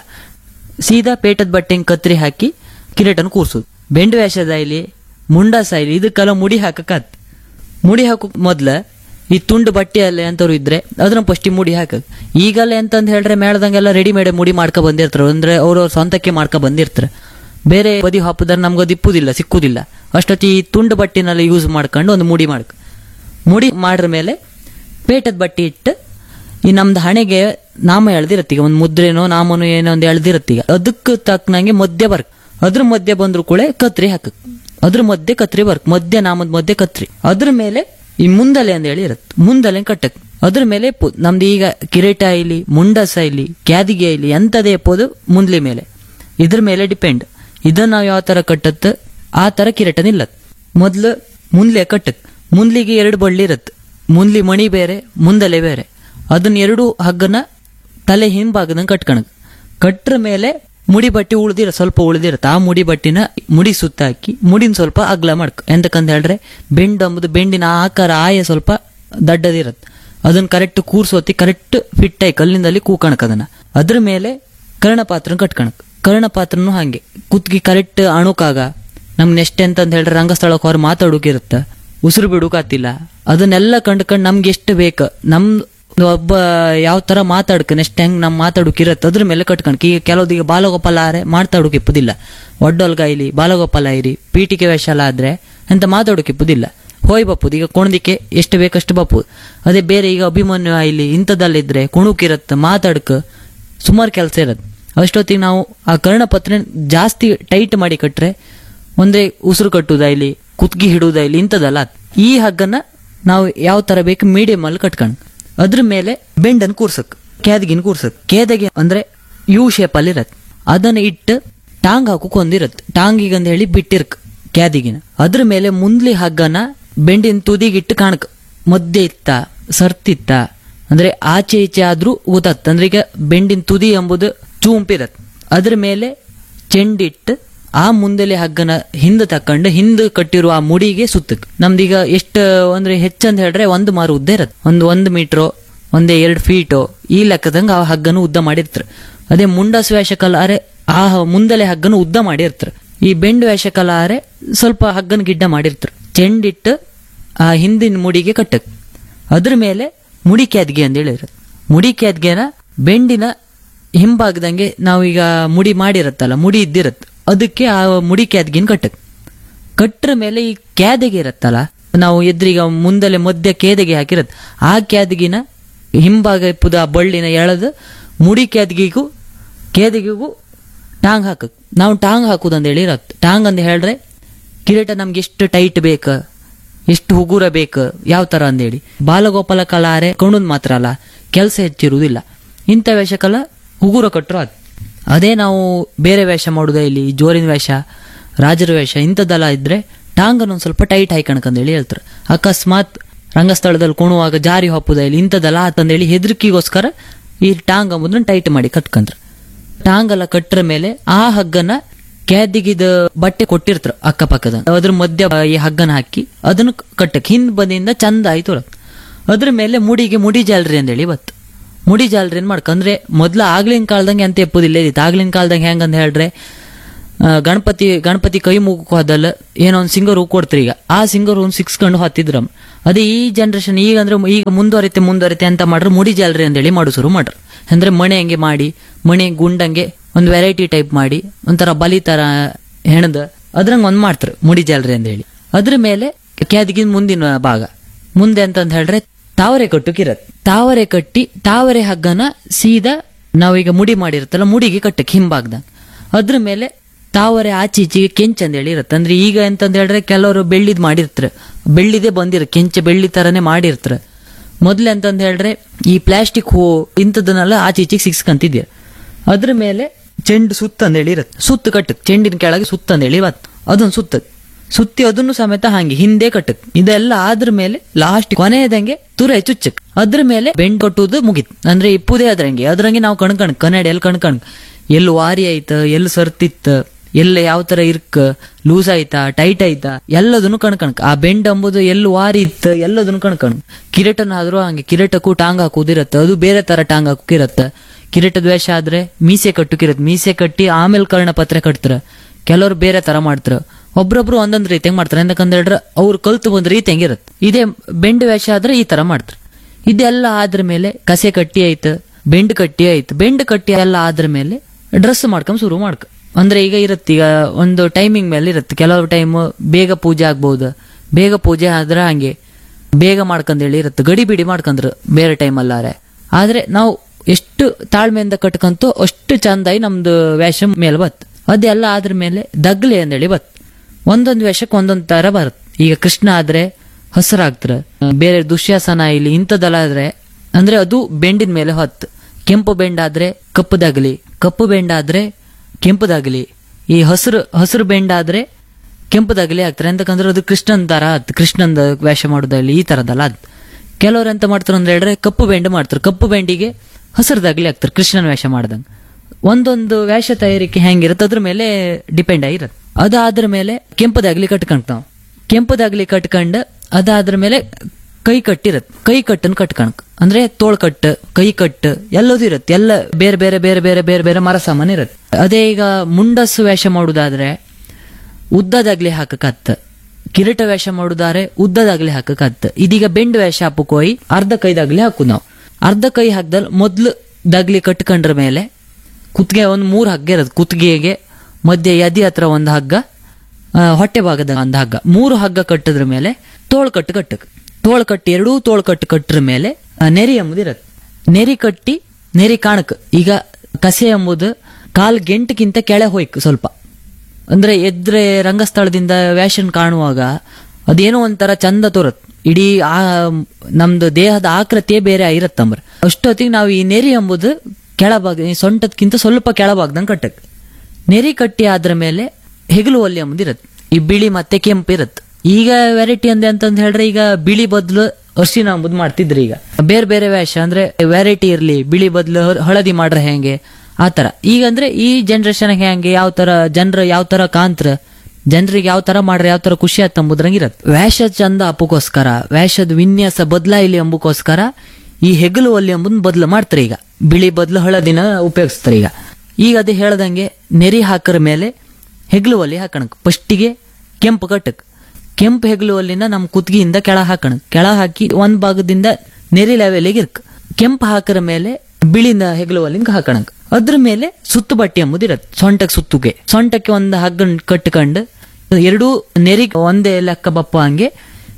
ಸೀದಾ ಪೇಟದ ಬಟ್ಟೆ ಕತ್ರಿ ಹಾಕಿ ಕಿರೀಟನ ಕೂರ್ಸುದು. ಬೆಂಡ್ ವೇಷದ ಇಲ್ಲಿ ಮುಂಡಾಸ ಇಲ್ಲಿ ಇದಕ್ಕೆಲ್ಲ ಮುಡಿ ಹಾಕಕತ್. ಮುಡಿ ಹಾಕೋಕ್ ಮೊದ್ಲ ಈ ತುಂಡು ಬಟ್ಟೆಯಲ್ಲಿ ಅಂತವ್ರು ಇದ್ರೆ ಅದ್ರ ಫಸ್ಟಿ ಮುಡಿ ಹಾಕಕ್. ಈಗಲ್ಲ ಎಂತಂದ್ ಹೇಳ್ರೆ ಮೇಳದಂಗೆಲ್ಲ ರೆಡಿಮೇಡ್ ಮುಡಿ ಮಾಡ್ಕೊ ಬಂದಿರ್ತಾರ, ಅಂದ್ರೆ ಅವ್ರವ್ರ ಸ್ವಂತಕ್ಕೆ ಮಾಡ್ಕೊ ಬಂದಿರ್ತಾರೆ. ಬೇರೆ ಬದಿ ಹಾಪುದಾರ ನಮ್ಗೆ ಅದು ಇಪ್ಪುದಿಲ್ಲ, ಸಿಕ್ಕುದಿಲ್ಲ. ಅಷ್ಟೊತ್ತಿ ಈ ತುಂಡು ಬಟ್ಟಿನೆಲ್ಲ ಯೂಸ್ ಮಾಡ್ಕೊಂಡು ಒಂದು ಮುಡಿ ಮಾಡ್ಕ. ಮುಡಿ ಮಾಡ್ರ ಮೇಲೆ ಪೇಟದ ಬಟ್ಟೆ ಇಟ್ಟು ಈ ನಮ್ದು ಹಣೆಗೆ ನಾಮ ಎಳ್ದಿರತ್ತೀಗ ಒಂದ್ ಮುದ್ರೆನೋ ನಾಮನೋ ಏನೋ ಒಂದು ಎಳ್ದಿರತ್ತೀಗ ಅದಕ್ಕೆ ತಕ್ಕನಂಗೆ ಮಧ್ಯ ಬರ್ಕ್. ಅದ್ರ ಮಧ್ಯೆ ಬಂದ್ರು ಕೂಡ ಕತ್ರಿ ಹಾಕಕ್. ಅದ್ರ ಮಧ್ಯೆ ಕತ್ರಿ ಬರ್ಕ್, ಮಧ್ಯ ನಾಮದ ಮಧ್ಯೆ ಕತ್ರಿ. ಅದ್ರ ಮೇಲೆ ಈ ಮುಂದಲೆ ಅಂತ ಹೇಳಿ ಇರತ್, ಮುಂದಲೆ ಕಟ್ಟಕ್. ಅದ್ರ ಮೇಲೆ ನಮ್ದು ಈಗ ಕಿರೀಟ ಇಲ್ಲಿ, ಮುಂಡಸ ಇಲ್ಲಿ, ಕ್ಯಾದಿಗೆ ಇಲ್ಲಿ ಎಂತದೇ ಎಪ್ಪೋದು ಮುಂದ್ಲಿ ಮೇಲೆ. ಇದ್ರ ಮೇಲೆ ಡಿಪೆಂಡ್. ಇದನ್ನ ನಾವ್ ಯಾವ ತರ ಕಟ್ಟತ್ ಆ ತರ ಕಿರೀಟ ನಿಲ್ಲತ್. ಮೊದ್ಲು ಮುಂದ್ಲೆ ಕಟ್ಟಕ್. ಮುಂದ್ಲಿಗೆ ಎರಡು ಬಳ್ಳಿ ಇರತ್. ಮುಂದ್ಲಿ ಮಣಿ ಬೇರೆ, ಮುಂದಲೆ ಬೇರೆ. ಅದನ್ನ ಎರಡು ಹಗ್ಗನ ತಲೆ ಹಿಂಭಾಗದಂಗ್ ಕಟ್ಕಣಕ್. ಕಟ್ರ ಮೇಲೆ ಮುಡಿ ಬಟ್ಟಿ ಉಳ್ದಿರ ಸ್ವಲ್ಪ ಉಳ್ದಿರತ್ತ. ಆ ಮುಡಿ ಬಟ್ಟಿನ ಮುಡಿ ಸುತ್ತ ಹಾಕಿ ಮುಡಿನ ಸ್ವಲ್ಪ ಅಗ್ಲ ಮಾಡ್ಕ. ಎಂತಕ್ಕಂತ ಹೇಳ್ರೆ ಬೆಂಡ್ ಅಂಬುದು ಬೆಂಡಿನ ಆಕಾರ ಆಯ ಸ್ವಲ್ಪ ದಡ್ಡದಿರತ್. ಅದನ್ನ ಕರೆಕ್ಟ್ ಕೂರ್ಸೋತಿ ಕರೆಕ್ಟ್ ಫಿಟ್ ಆಗಿ ಕಲ್ಲಿಂದಲ್ಲಿ ಕೂಕಣಕ್. ಅದನ್ನ ಅದ್ರ ಮೇಲೆ ಕರ್ಣಪಾತ್ರ ಕಟ್ಕಣಕ್. ಕರ್ಣಪಾತ್ರನು ಹಂಗೆ ಕುತ್ಗಿ ಕರೆಕ್ಟ್ ಅಣುಕಾಗ ನಮ್ ನೆಕ್ಸ್ಟ್ ಎಂತಂತ ಹೇಳ್ರೆ ರಂಗಸ್ಥಳಕ್ಕೆ ಅವ್ರು ಮಾತಾಡೋಕಿರುತ್ತ, ಉಸಿರು ಬಿಡುಕಾತಿಲ್ಲ. ಅದನ್ನೆಲ್ಲ ಕಂಡ್ಕಂಡ್ ನಮ್ಗೆ ಎಷ್ಟು ಬೇಕು, ನಮ್ ಒಬ್ಬ ಯಾವ ತರ ಮಾತಾಡ್ಕ ನೆಕ್ಸ್ಟ್ ಹೆಂಗ್ ನಮ್ ಮಾತಾಡೋಕಿರತ್ತ ಅದ್ರ ಮೇಲೆ ಕಟ್ಕಣಕ್. ಈಗ ಕೆಲವ್ದೀಗ ಬಾಲಗೋಪಾಲ ಆರೆ ಮಾತಾಡೋಕಿಪ್ಪುದಿಲ್ಲ, ಒಡ್ಡೊಲ್ಗ ಇಲ್ಲಿ ಬಾಲಗೋಪಾಲ ಇರಿ ಪೀಟಿಕೆ ವೇಷ ಎಲ್ಲ ಆದ್ರೆ ಅಂತ ಮಾತಾಡೋಕಿಪ್ಪುದಿಲ್ಲ. ಹೋಯ್ ಬಪ್ಪುದು ಈಗ ಕುಣದಿಕ್ಕೆ ಎಷ್ಟು ಬೇಕಷ್ಟು ಬಪ್ಪುದು. ಅದೇ ಬೇರೆ ಈಗ ಅಭಿಮನ್ಯು ಇಲ್ಲಿ ಇಂಥದಲ್ಲಿದ್ರೆ ಕುಣುಕಿರತ್ತ ಮಾತಾಡ್ಕ ಸುಮಾರು ಕೆಲಸ ಇರತ್ತೆ. ಅಷ್ಟೊತ್ತಿಗೆ ನಾವು ಆ ಕರ್ಣಪತ್ರ ಜಾಸ್ತಿ ಟೈಟ್ ಮಾಡಿ ಕಟ್ರೆ ಒಂದೇ ಉಸಿರು ಕಟ್ಟುದ ಇಲ್ಲಿ, ಕುತ್ಗಿ ಹಿಡುದ ಇಲ್ಲಿ ಇಂಥದಲ್ಲ. ಈ ಹಗ್ಗನ ನಾವು ಯಾವ ತರ ಬೇಕು ಮೀಡಿಯಂ ಅಲ್ಲಿ ಕಟ್ಕಣ್. ಅದ್ರ ಮೇಲೆ ಬೆಂಡನ್ ಕೂರ್ಸಕ್, ಕೇದಗಿನ ಕೂರ್ಸಕ್. ಕೇದಗಿ ಅಂದ್ರೆ ಯು ಶೇಪ್ ಅಲ್ಲಿ ಇರತ್. ಅದನ್ನ ಇಟ್ಟು ಟಾಂಗ್ ಹಾಕೋಕ್ ಒಂದಿರತ್. ಟಾಂಗಿಗಂತ ಹೇಳಿ ಬಿಟ್ಟಿರ್ಕ್ ಕ್ಯಾದಿಗಿನ. ಅದ್ರ ಮೇಲೆ ಮುಂದ್ಲಿ ಹಗ್ಗನ ಬೆಂಡಿನ ತುದಿಗಿಟ್ಟು ಕಾಣಕ್. ಮಧ್ಯೆ ಇತ್ತ ಸರ್ತಿತ್ತ ಅಂದ್ರೆ ಆಚೆ ಈಚೆ ಆದ್ರೂ ಊತತ್. ಅಂದ್ರೆ ಈಗ ಬೆಂಡಿನ ತುದಿ ಎಂಬುದು ಚೂಂಪಿರತ್. ಅದ್ರ ಮೇಲೆ ಚೆಂಡಿಟ್ಟು ಆ ಮುಂದೆಲೆ ಹಗ್ಗನ ಹಿಂದ್ ತಕೊಂಡು ಹಿಂದ್ ಕಟ್ಟಿರುವ ಆ ಮುಡಿಗೆ ಸುತ್ತಕ್. ನಮ್ದೀಗ ಎಷ್ಟು ಅಂದ್ರೆ ಹೆಚ್ಚಂತ ಹೇಳ್ರೆ ಒಂದು ಮಾರು ಉದ್ದ ಇರತ್. ಒಂದು ಒಂದ್ ಮೀಟ್ರೋ ಒಂದೇ ಎರಡ್ ಫೀಟೋ ಈ ಲೆಕ್ಕದಂಗ ಆ ಹಗ್ಗನು ಉದ್ದ ಮಾಡಿರ್ತಾರೆ. ಅದೇ ಮುಂಡಾಸ್ ವೇಷಕಲಾರೆ ಆ ಮುಂದಲೆ ಹಗ್ಗನು ಉದ್ದ ಮಾಡಿರ್ತಾರೆ. ಈ ಬೆಂಡ್ ವೇಷಕಲಾರೆ ಸ್ವಲ್ಪ ಹಗ್ಗನ ಗಿಡ್ಡ ಮಾಡಿರ್ತಾರೆ. ಚೆಂಡಿಟ್ಟು ಆ ಹಿಂದಿನ ಮುಡಿಗೆ ಕಟ್ಟಕ್. ಅದ್ರ ಮೇಲೆ ಮುಡಿ ಕ್ಯಾದ್ಗೆ ಅಂತ ಹೇಳಿರತ್. ಮುಡಿ ಕ್ಯಾದ್ಗೆನ ಬೆಂಡಿನ ಹಿಂಭಾಗದಂಗೆ ನಾವೀಗ ಮುಡಿ ಮಾಡಿರತ್ತಲ್ಲ, ಮುಡಿ ಇದ್ದಿರತ್, ಅದಕ್ಕೆ ಆ ಮುಡಿ ಕ್ಯಾದ್ಗಿನ ಕಟ್ಟಕ್. ಕಟ್ರ ಮೇಲೆ ಈ ಕ್ಯಾದೆಗೆ ಇರತ್ತಲ್ಲ ನಾವು ಎದ್ರಿಗೆ ಮುಂದಲೆ ಮಧ್ಯ ಕೇದಿಗೆ ಹಾಕಿರತ್ ಆ ಕ್ಯಾದಗಿನ ಹಿಂಭಾಗ ಇಪ್ಪುದ ಆ ಬಳ್ಳಿನ ಎಳೆದು ಮುಡಿ ಕ್ಯಾದಗಿಗೂ ಕೇದಿಗೆಗೂ ಟಾಂಗ್ ಹಾಕಕ್ ನಾವು ಟಾಂಗ್ ಹಾಕುದಂತ ಹೇಳಿ ಇರತ್. ಟಾಂಗ್ ಅಂತ ಹೇಳ್ರೆ ಕಿರೀಟ ನಮ್ಗೆ ಎಷ್ಟು ಟೈಟ್ ಬೇಕ, ಎಷ್ಟು ಹುಗುರ ಬೇಕು, ಯಾವ ತರ ಅಂದೇಳಿ. ಬಾಲಗೋಪಾಲ ಕಲಾರೆ ಕಣುದ್ ಮಾತ್ರ ಅಲ್ಲ, ಕೆಲಸ ಹೆಚ್ಚಿರುವುದಿಲ್ಲ. ಇಂಥ ವೇಷಕ್ಕೆಲ್ಲ ಹುಗುರ ಕಟ್ಟರು ಅದು. ಅದೇ ನಾವು ಬೇರೆ ವೇಷ ಮಾಡುದ ಇಲ್ಲಿ ಜೋರಿನ ವೇಷ, ರಾಜರ ವೇಷ ಇಂಥದ್ದೆಲ್ಲ ಇದ್ರೆ ಟಾಂಗನ್ನು ಒಂದು ಸ್ವಲ್ಪ ಟೈಟ್ ಹಾಕಣಕಂದೇಳಿ ಹೇಳ್ತಾರೆ. ಅಕಸ್ಮಾತ್ ರಂಗಸ್ಥಳದಲ್ಲಿ ಕುಣುವಾಗ ಜಾರಿ ಹೊಪ್ಪುದ ಇಲ್ಲಿ ಇಂಥದ್ದೆಲ್ಲ ಆತಂದೇಳಿ ಹೆದರಿಕೆಗೋಸ್ಕರ ಈ ಟಾಂಗ್ ಅಂಬುದನ್ನ ಟೈಟ್ ಮಾಡಿ ಕಟ್ಕಂದ್ರ. ಟಾಂಗ್ ಎಲ್ಲ ಕಟ್ಟರ ಮೇಲೆ ಆ ಹಗ್ಗನ ಕ್ಯಾದಿಗಿದ ಬಟ್ಟೆ ಕೊಟ್ಟಿರ್ತಾರ ಅಕ್ಕಪಕ್ಕದ, ಅದ್ರ ಮಧ್ಯ ಈ ಹಗ್ಗನ ಹಾಕಿ ಅದನ್ನ ಕಟ್ಟಕ್ ಹಿಂದ್ ಬದಿಯಿಂದ ಚಂದ ಆಯ್ತು. ಅದ್ರ ಮೇಲೆ ಮುಡಿಗೆ ಮುಡಿ ಜಾಲ್ರಿ ಅಂದೇಳಿ ಬತ್ತು. ಮುಡಿ ಜಾಲ್ರಿ ಏನ್ ಮಾಡ್ಕ ಅಂದ್ರೆ ಮೊದ್ಲು ಆಗ್ಲಿನ ಕಾಲದಂಗೆ ಅಂತ ಎಪ್ಪುದಿಲ್ಲ ಇದಿತ್ತು. ಆಗ್ಲಿನ ಕಾಲದಂಗೆ ಹೆಂಗಂತ ಹೇಳ್ರೆ ಗಣಪತಿ ಗಣಪತಿ ಕೈ ಮುಗಕ್ ಹೋದಲ್ಲ ಏನೋ ಒಂದ್ ಸಿಂಗರ್ ಹೂ ಕೊಡ್ತಾರೆ. ಈಗ ಆ ಸಿಂಗರ್ ಹೂ ಸಿಕ್ಸ್ಕೊಂಡು ಹತ್ತಿದ್ರ. ಅದೇ ಈ ಜನರೇಷನ್ ಈಗ ಅಂದ್ರೆ ಈಗ ಮುಂದುವರಿತೆ ಮುಂದುವರಿತೆ ಅಂತ ಮಾಡ್ರೆ ಮುಡಿ ಜಾಲ್ರಿ ಅಂತೇಳಿ ಮಾಡು ಶುರು ಮಾಡ್ರ. ಅಂದ್ರೆ ಮಣೆ ಹಂಗೆ ಮಾಡಿ, ಮಣೆ ಗುಂಡಂಗೆ ಒಂದ್ ವೆರೈಟಿ ಟೈಪ್ ಮಾಡಿ ಒಂಥರ ಬಲಿ ತರ ಹೆಣದ ಅದ್ರಂಗ ಒಂದ್ ಮಾಡ್ತಾರೆ ಮುಡಿ ಜಾಲ್ರಿ ಅಂತ ಹೇಳಿ. ಅದ್ರ ಮೇಲೆ ಕ್ಯಾದಿಗಿನ ಮುಂದಿನ ಭಾಗ ಮುಂದೆ ಅಂತಂದ್ ಹೇಳ್ರೆ ತಾವರೆ ಕಟ್ಟುಕಿರತ್. ತಾವರೆ ಕಟ್ಟಿ ತಾವರೆ ಹಗ್ಗನ ಸೀದಾ ನಾವೀಗ ಮುಡಿ ಮಾಡಿರುತ್ತಲ್ಲ ಮುಡಿಗೆ ಕಟ್ಟಕ್ ಹಿಂಭಾಗದಾಗ ಅದ್ರ ಮೇಲೆ ತಾವರೆ ಆಚೆ ಈಚೆಗೆ ಕೆಂಚ್ ಅಂತ ಹೇಳಿ ಇರತ್ತೆ. ಅಂದ್ರೆ ಈಗ ಎಂತಂದ್ ಹೇಳ್ರೆ ಕೆಲವರು ಬೆಳ್ಳಿದ್ ಮಾಡಿರ್ತಾರೆ, ಬೆಳ್ಳಿದೇ ಬಂದಿರ ಕೆಂಚ ಬೆಳ್ಳಿ ತರನೇ ಮಾಡಿರ್ತಾರೆ. ಮೊದ್ಲು ಅಂತಂದ್ ಹೇಳ್ರೆ ಈ ಪ್ಲಾಸ್ಟಿಕ್ ಹೂ ಇಂಥದನ್ನೆಲ್ಲ ಆಚೆ ಈಚೆಗೆ ಸಿಕ್ಸ್ಕಂತಿದ್ಯ. ಅದ್ರ ಮೇಲೆ ಚೆಂಡು ಸುತ್ತ ಅಂದೇಳಿ ಇರತ್ತೆ, ಸುತ್ತ ಕಟ್ಟಕ್ ಚೆಂಡಿನ ಕೆಳಗೆ ಸುತ್ತ ಅಂದೇಳಿ ಇವತ್ತು ಅದನ್ನ ಸುತ್ತದ್ ಸುತ್ತಿ ಅದನ್ನು ಸಮೇತ ಹಂಗೆ ಹಿಂದೆ ಕಟ್ಟಕ್. ಇದೆಲ್ಲ ಆದ್ರ ಮೇಲೆ ಲಾಸ್ಟ್ ಕೊನೆಯದಂಗೆ ತುರೈ ಚುಚ್ಚಕ್ ಅದ್ರ ಮೇಲೆ ಬೆಂಡ್ ಕಟ್ಟುವುದು ಮುಗಿತ್. ಅಂದ್ರೆ ಇಪ್ಪುದೇ ಅದ್ರಂಗೆ ಅದ್ರಂಗೆ ನಾವು ಕಣ್ಕಣ್ ಕನ್ನಡಿ ಎಲ್ಲಿ ಕಣ್ಕಣ್ ಎಲ್ಲಿ ವಾರಿ ಆಯ್ತ, ಎಲ್ಲಿ ಸರ್ತಿತ್ತ, ಎಲ್ಲ ಯಾವ ತರ ಇರ್ಕ್ ಲೂಸ್ ಆಯ್ತಾ ಟೈಟ್ ಆಯ್ತಾ ಎಲ್ಲದನ್ನು ಕಣ್ಕಣಕ್. ಆ ಬೆಂಡ್ ಅಂಬುದು ಎಲ್ಲಿ ವಾರಿ ಇತ್ತ ಎಲ್ಲದನ್ನು ಕಣ್ಕಣ್. ಕಿರೀಟನ ಆದ್ರೂ ಹಂಗೆ ಕಿರೀಟಕ್ಕೂ ಟಾಂಗ್ ಹಾಕುದಿರತ್ತ, ಅದು ಬೇರೆ ತರ ಟಾಂಗ್ ಹಾಕಿರತ್ತ. ಕಿರೀಟದ ವೇಷ ಆದ್ರೆ ಮೀಸೆ ಕಟ್ಟುಕಿರತ್, ಮೀಸೆ ಕಟ್ಟಿ ಆಮೇಲೆ ಕರ್ಣಪತ್ರೆ ಕಟ್ತಾರ. ಕೆಲವ್ರು ಬೇರೆ ತರ ಮಾಡ್ತಾರ, ಒಬ್ರೊಬ್ರು ಒಂದೊಂದ್ ರೀತಿ ಹೆಂಗ್ ಮಾಡ್ತಾರೆ. ಎಂತಂದ್ರೆ ಅವ್ರು ಕಲ್ತು ಬಂದ್ ರೀತಿ ಹೆಂಗಿರತ್. ಇದೇ ಬೆಂಡ್ ವೇಷ ಆದ್ರೆ ಈ ತರ ಮಾಡ್ತಾರ. ಇದೆಲ್ಲ ಆದ್ರ ಮೇಲೆ ಕಸೆ ಕಟ್ಟಿ ಆಯ್ತು, ಬೆಂಡ್ ಕಟ್ಟಿ ಆಯ್ತು. ಬೆಂಡ್ ಕಟ್ಟಿ ಎಲ್ಲ ಆದ್ರ ಮೇಲೆ ಡ್ರೆಸ್ ಮಾಡ್ಕೊಂಡ್ ಶುರು ಮಾಡ್ಕ. ಅಂದ್ರೆ ಈಗ ಇರತ್ತೆ, ಈಗ ಒಂದು ಟೈಮಿಂಗ್ ಮೇಲೆ ಇರುತ್ತೆ. ಕೆಲವು ಟೈಮ್ ಬೇಗ ಪೂಜೆ ಆಗ್ಬಹುದು, ಬೇಗ ಪೂಜೆ ಆದ್ರೆ ಹಂಗೆ ಬೇಗ ಮಾಡ್ಕೊಂಡೇಳಿ ಇರುತ್ತೆ. ಗಡಿ ಬಿಡಿ ಮಾಡ್ಕೊಂಡ್ರು ಬೇರೆ ಟೈಮ್ ಅಲ್ಲಾರೆ. ಆದ್ರೆ ನಾವು ಎಷ್ಟು ತಾಳ್ಮೆಯಿಂದ ಕಟ್ಕಂತು ಅಷ್ಟು ಚಂದಾಗಿ ನಮ್ದು ವೇಷ ಮೇಲೆ ಬತ್. ಅದೆಲ್ಲ ಆದ್ರ ಮೇಲೆ ದಗ್ಲಿ ಅಂದೇಳಿ ಬತ್. ಒಂದೊಂದು ವೇಷಕ್ಕೆ ಒಂದೊಂದ್ ತರ ಬರುತ್ತೆ. ಈಗ ಕೃಷ್ಣ ಆದ್ರೆ ಹಸಿರಾಗ್ತಾರ, ಬೇರೆ ದುಶ್ಯಾಸನ ಇಲ್ಲಿ ಇಂಥದ್ದೆಲ್ಲ ಆದ್ರೆ ಅಂದ್ರೆ ಅದು ಬೆಂಡಿನ ಮೇಲೆ ಹೊತ್ತು. ಕೆಂಪು ಬೆಂಡ್ ಆದ್ರೆ ಕಪ್ಪುದಾಗ್ಲಿ, ಕಪ್ಪು ಬೆಂಡ್ ಆದ್ರೆ ಕೆಂಪುದಾಗ್ಲಿ, ಈ ಹಸಿರು ಹಸಿರು ಬೆಂಡ್ ಆದ್ರೆ ಕೆಂಪುದಾಗ್ಲಿ ಆಗ್ತಾರೆ. ಎಂತಕಂದ್ರೆ ಅದು ಕೃಷ್ಣನ್ ತರ ಅದ್ ಕೃಷ್ಣಂದ ವೇಷ ಮಾಡೋದಲ್ಲಿ ಈ ತರದಲ್ಲ ಅದ್. ಕೆಲವ್ರು ಎಂತ ಮಾಡ್ತಾರ ಅಂದ್ರೆ ಹೇಳ್ರೆ ಕಪ್ಪು ಬೆಂಡ್ ಮಾಡ್ತಾರೆ, ಕಪ್ಪು ಬೆಂಡಿಗೆ ಹಸಿರದಾಗ್ಲಿ ಆಗ್ತಾರೆ ಕೃಷ್ಣನ್ ವೇಷ ಮಾಡ್ದಂಗ. ಒಂದೊಂದು ವೇಷ ತಯಾರಿಕೆ ಹೆಂಗಿರುತ್ತೆ ಅದ್ರ ಮೇಲೆ ಡಿಪೆಂಡ್ ಆಗಿರತ್ತೆ. ಅದಾದ್ರ ಮೇಲೆ ಕೆಂಪುದಾಗ್ಲಿ ಕಟ್ಕೊಂಡ್ ನಾವು ಕೆಂಪುದಾಗ್ಲಿ ಕಟ್ಕೊಂಡ್ ಅದಾದ್ರ ಮೇಲೆ ಕೈ ಕಟ್ಟಿರತ್, ಕೈ ಕಟ್ಟನ್ ಕಟ್ಕಣಕ್ ಅಂದ್ರೆ ತೋಳ್ ಕಟ್ಟು, ಕೈ ಕಟ್ಟು ಎಲ್ಲದೂ ಇರತ್ತೆ. ಎಲ್ಲ ಬೇರೆ ಬೇರೆ ಬೇರೆ ಬೇರೆ ಬೇರೆ ಬೇರೆ ಮರ ಸಾಮಾನು ಇರತ್ತೆ. ಅದೇ ಈಗ ಮುಂಡಸ್ಸು ವೇಷ ಮಾಡುದಾದ್ರೆ ಉದ್ದದಾಗ್ಲಿ ಹಾಕಕತ್ತ, ಕಿರೀಟ ವೇಷ ಮಾಡುದಾದ್ರೆ ಉದ್ದದಾಗ್ಲಿ ಹಾಕಕತ್ತ. ಇದೀಗ ಬೆಂಡ್ ವೇಷ ಹಾಪಕೋಯಿ ಅರ್ಧ ಕೈದಾಗ್ಲಿ ಹಾಕುದ್ ನಾವು. ಅರ್ಧ ಕೈ ಹಾಕ್ದಲ್ ಮೊದ್ಲು ದಾಗ್ಲಿ ಕಟ್ಕೊಂಡ್ರ ಮೇಲೆ ಕುತ್ತಿಗೆ ಒಂದ್ ಮೂರ್ ಹಗ್ಗ ಇರತ್ತೆ. ಕುತ್ತಿಗೆಗೆ ಮಧ್ಯೆ ಎದಿ ಹತ್ರ ಒಂದ್ ಹಗ್ಗ, ಹೊಟ್ಟೆ ಭಾಗದ ಒಂದ್ ಹಗ್ಗ, ಮೂರು ಹಗ್ಗ ಕಟ್ಟಿದ್ರ ಮೇಲೆ ತೋಳ್ ಕಟ್ಟು ಕಟ್ಟಕ್. ತೋಳ್ ಕಟ್ಟಿ ಎರಡೂ ತೋಳ್ ಕಟ್ಟು ಕಟ್ಟರ ಮೇಲೆ ನೆರಿ ಎಂಬುದಿರತ್ತೆ. ನೆರಿ ಕಟ್ಟಿ ನೆರಿ ಕಾಣಕ್. ಈಗ ಕಸೆ ಎಂಬುದು ಕಾಲ್ ಗೆಂಟಕ್ಕಿಂತ ಕೆಳೆ ಹೋಯ್ಕ್ ಸ್ವಲ್ಪ. ಅಂದ್ರೆ ಎದ್ರೆ ರಂಗಸ್ಥಳದಿಂದ ವ್ಯಾಷನ್ ಕಾಣುವಾಗ ಅದೇನೋ ಒಂಥರ ಚಂದ ತೋರತ್. ಇಡೀ ಆ ನಮ್ದು ದೇಹದ ಆಕೃತಿಯೇ ಬೇರೆ ಆಗಿರತ್ತಂಬ್ರ. ಅಷ್ಟೊತ್ತಿಗೆ ನಾವು ಈ ನೆರಿ ಎಂಬುದು ಕೆಳಭಾಗ ಸೊಂಟದ್ಕಿಂತ ಸ್ವಲ್ಪ ಕೆಳಭಾಗದಂಗ್ ಕಟ್ಟಕ್. ನೆರಿ ಕಟ್ಟಿ ಆದ್ರ ಮೇಲೆ ಹೆಗಲು ಒಲ್ಲಿ ಎಂಬುದಿರತ್. ಈ ಬಿಳಿ ಮತ್ತೆ ಕೆಂಪು ಇರತ್. ಈಗ ವೆರೈಟಿ ಅಂದೆ ಅಂತಂದ್ ಹೇಳ್ರೆ ಈಗ ಬಿಳಿ ಬದ್ಲು ಅರ್ಶಿನ ಅಂಬುದು ಮಾಡ್ತಿದ್ರಿ. ಈಗ ಬೇರೆ ಬೇರೆ ವೇಷ ಅಂದ್ರೆ ವೆರೈಟಿ ಇರ್ಲಿ, ಬಿಳಿ ಬದ್ಲು ಹಳದಿ ಮಾಡ್ರೆ ಹೆಂಗೆ ಆತರ. ಈಗ ಅಂದ್ರೆ ಈ ಜನರೇಷನ್ ಹೆಂಗೆ ಯಾವ ತರ ಜನರು ಯಾವ ತರ ಕಾಂತ್ರ ಜನರಿಗೆ ಯಾವ ತರ ಮಾಡ್ರೆ ಯಾವ ತರ ಖುಷಿ ಆಯ್ತು ಅಂಬುದ್ರಂಗಿರತ್. ವೇಷ ಚಂದ ಅಪ್ಪಗೋಸ್ಕರ, ವೇಷದ ವಿನ್ಯಾಸ ಬದ್ಲಾಯಿಲಿ ಎಂಬುಕೋಸ್ಕರ ಈ ಹೆಗಲು ಒಲ್ಲಿ ಎಂಬುದನ್ನ ಬದ್ಲು ಮಾಡ್ತಾರೆ. ಈಗ ಬಿಳಿ ಬದ್ಲು ಹಳದಿನ ಉಪಯೋಗಿಸ್ತಾರೆ. ಈಗ ಈಗ ಅದೇ ಹೇಳ್ದಂಗೆ ನೆರಿ ಹಾಕರ ಮೇಲೆ ಹೆಗ್ಲು ಒಲ್ಲಿ ಹಾಕಣಕ್. ಫಸ್ಟಿಗೆ ಕೆಂಪು ಕಟ್ಟಕ್. ಕೆಂಪು ಹೆಗ್ಲು ಒಲ್ಲಿನ ನಮ್ ಕುತ್ತಿಗೆಯಿಂದ ಕೆಳ ಹಾಕಣಕ್. ಕೆಳ ಹಾಕಿ ಒಂದ್ ಭಾಗದಿಂದ ನೆರಿ ಲೆವೆಲಿಗೆ ಇರ್ಕ್. ಕೆಂಪು ಹಾಕರ ಮೇಲೆ ಬಿಳಿನ ಹೆಗ್ಲು ಒಲ್ಲಿಂಗ್ ಹಾಕಣಕ್. ಅದ್ರ ಮೇಲೆ ಸುತ್ತು ಬಟ್ಟೆ ಎಂಬುದಿರತ್. ಸೊಂಟಕ್ಕೆ ಸುತ್ತುಗೆ ಸೊಂಟಕ್ಕೆ ಒಂದ್ ಹಗ್ಗ ಕಟ್ಕೊಂಡ್ ಎರಡೂ ನೆರಿ ಒಂದೇ ಲೆಕ್ಕ ಬಪ್ಪ ಹಂಗೆ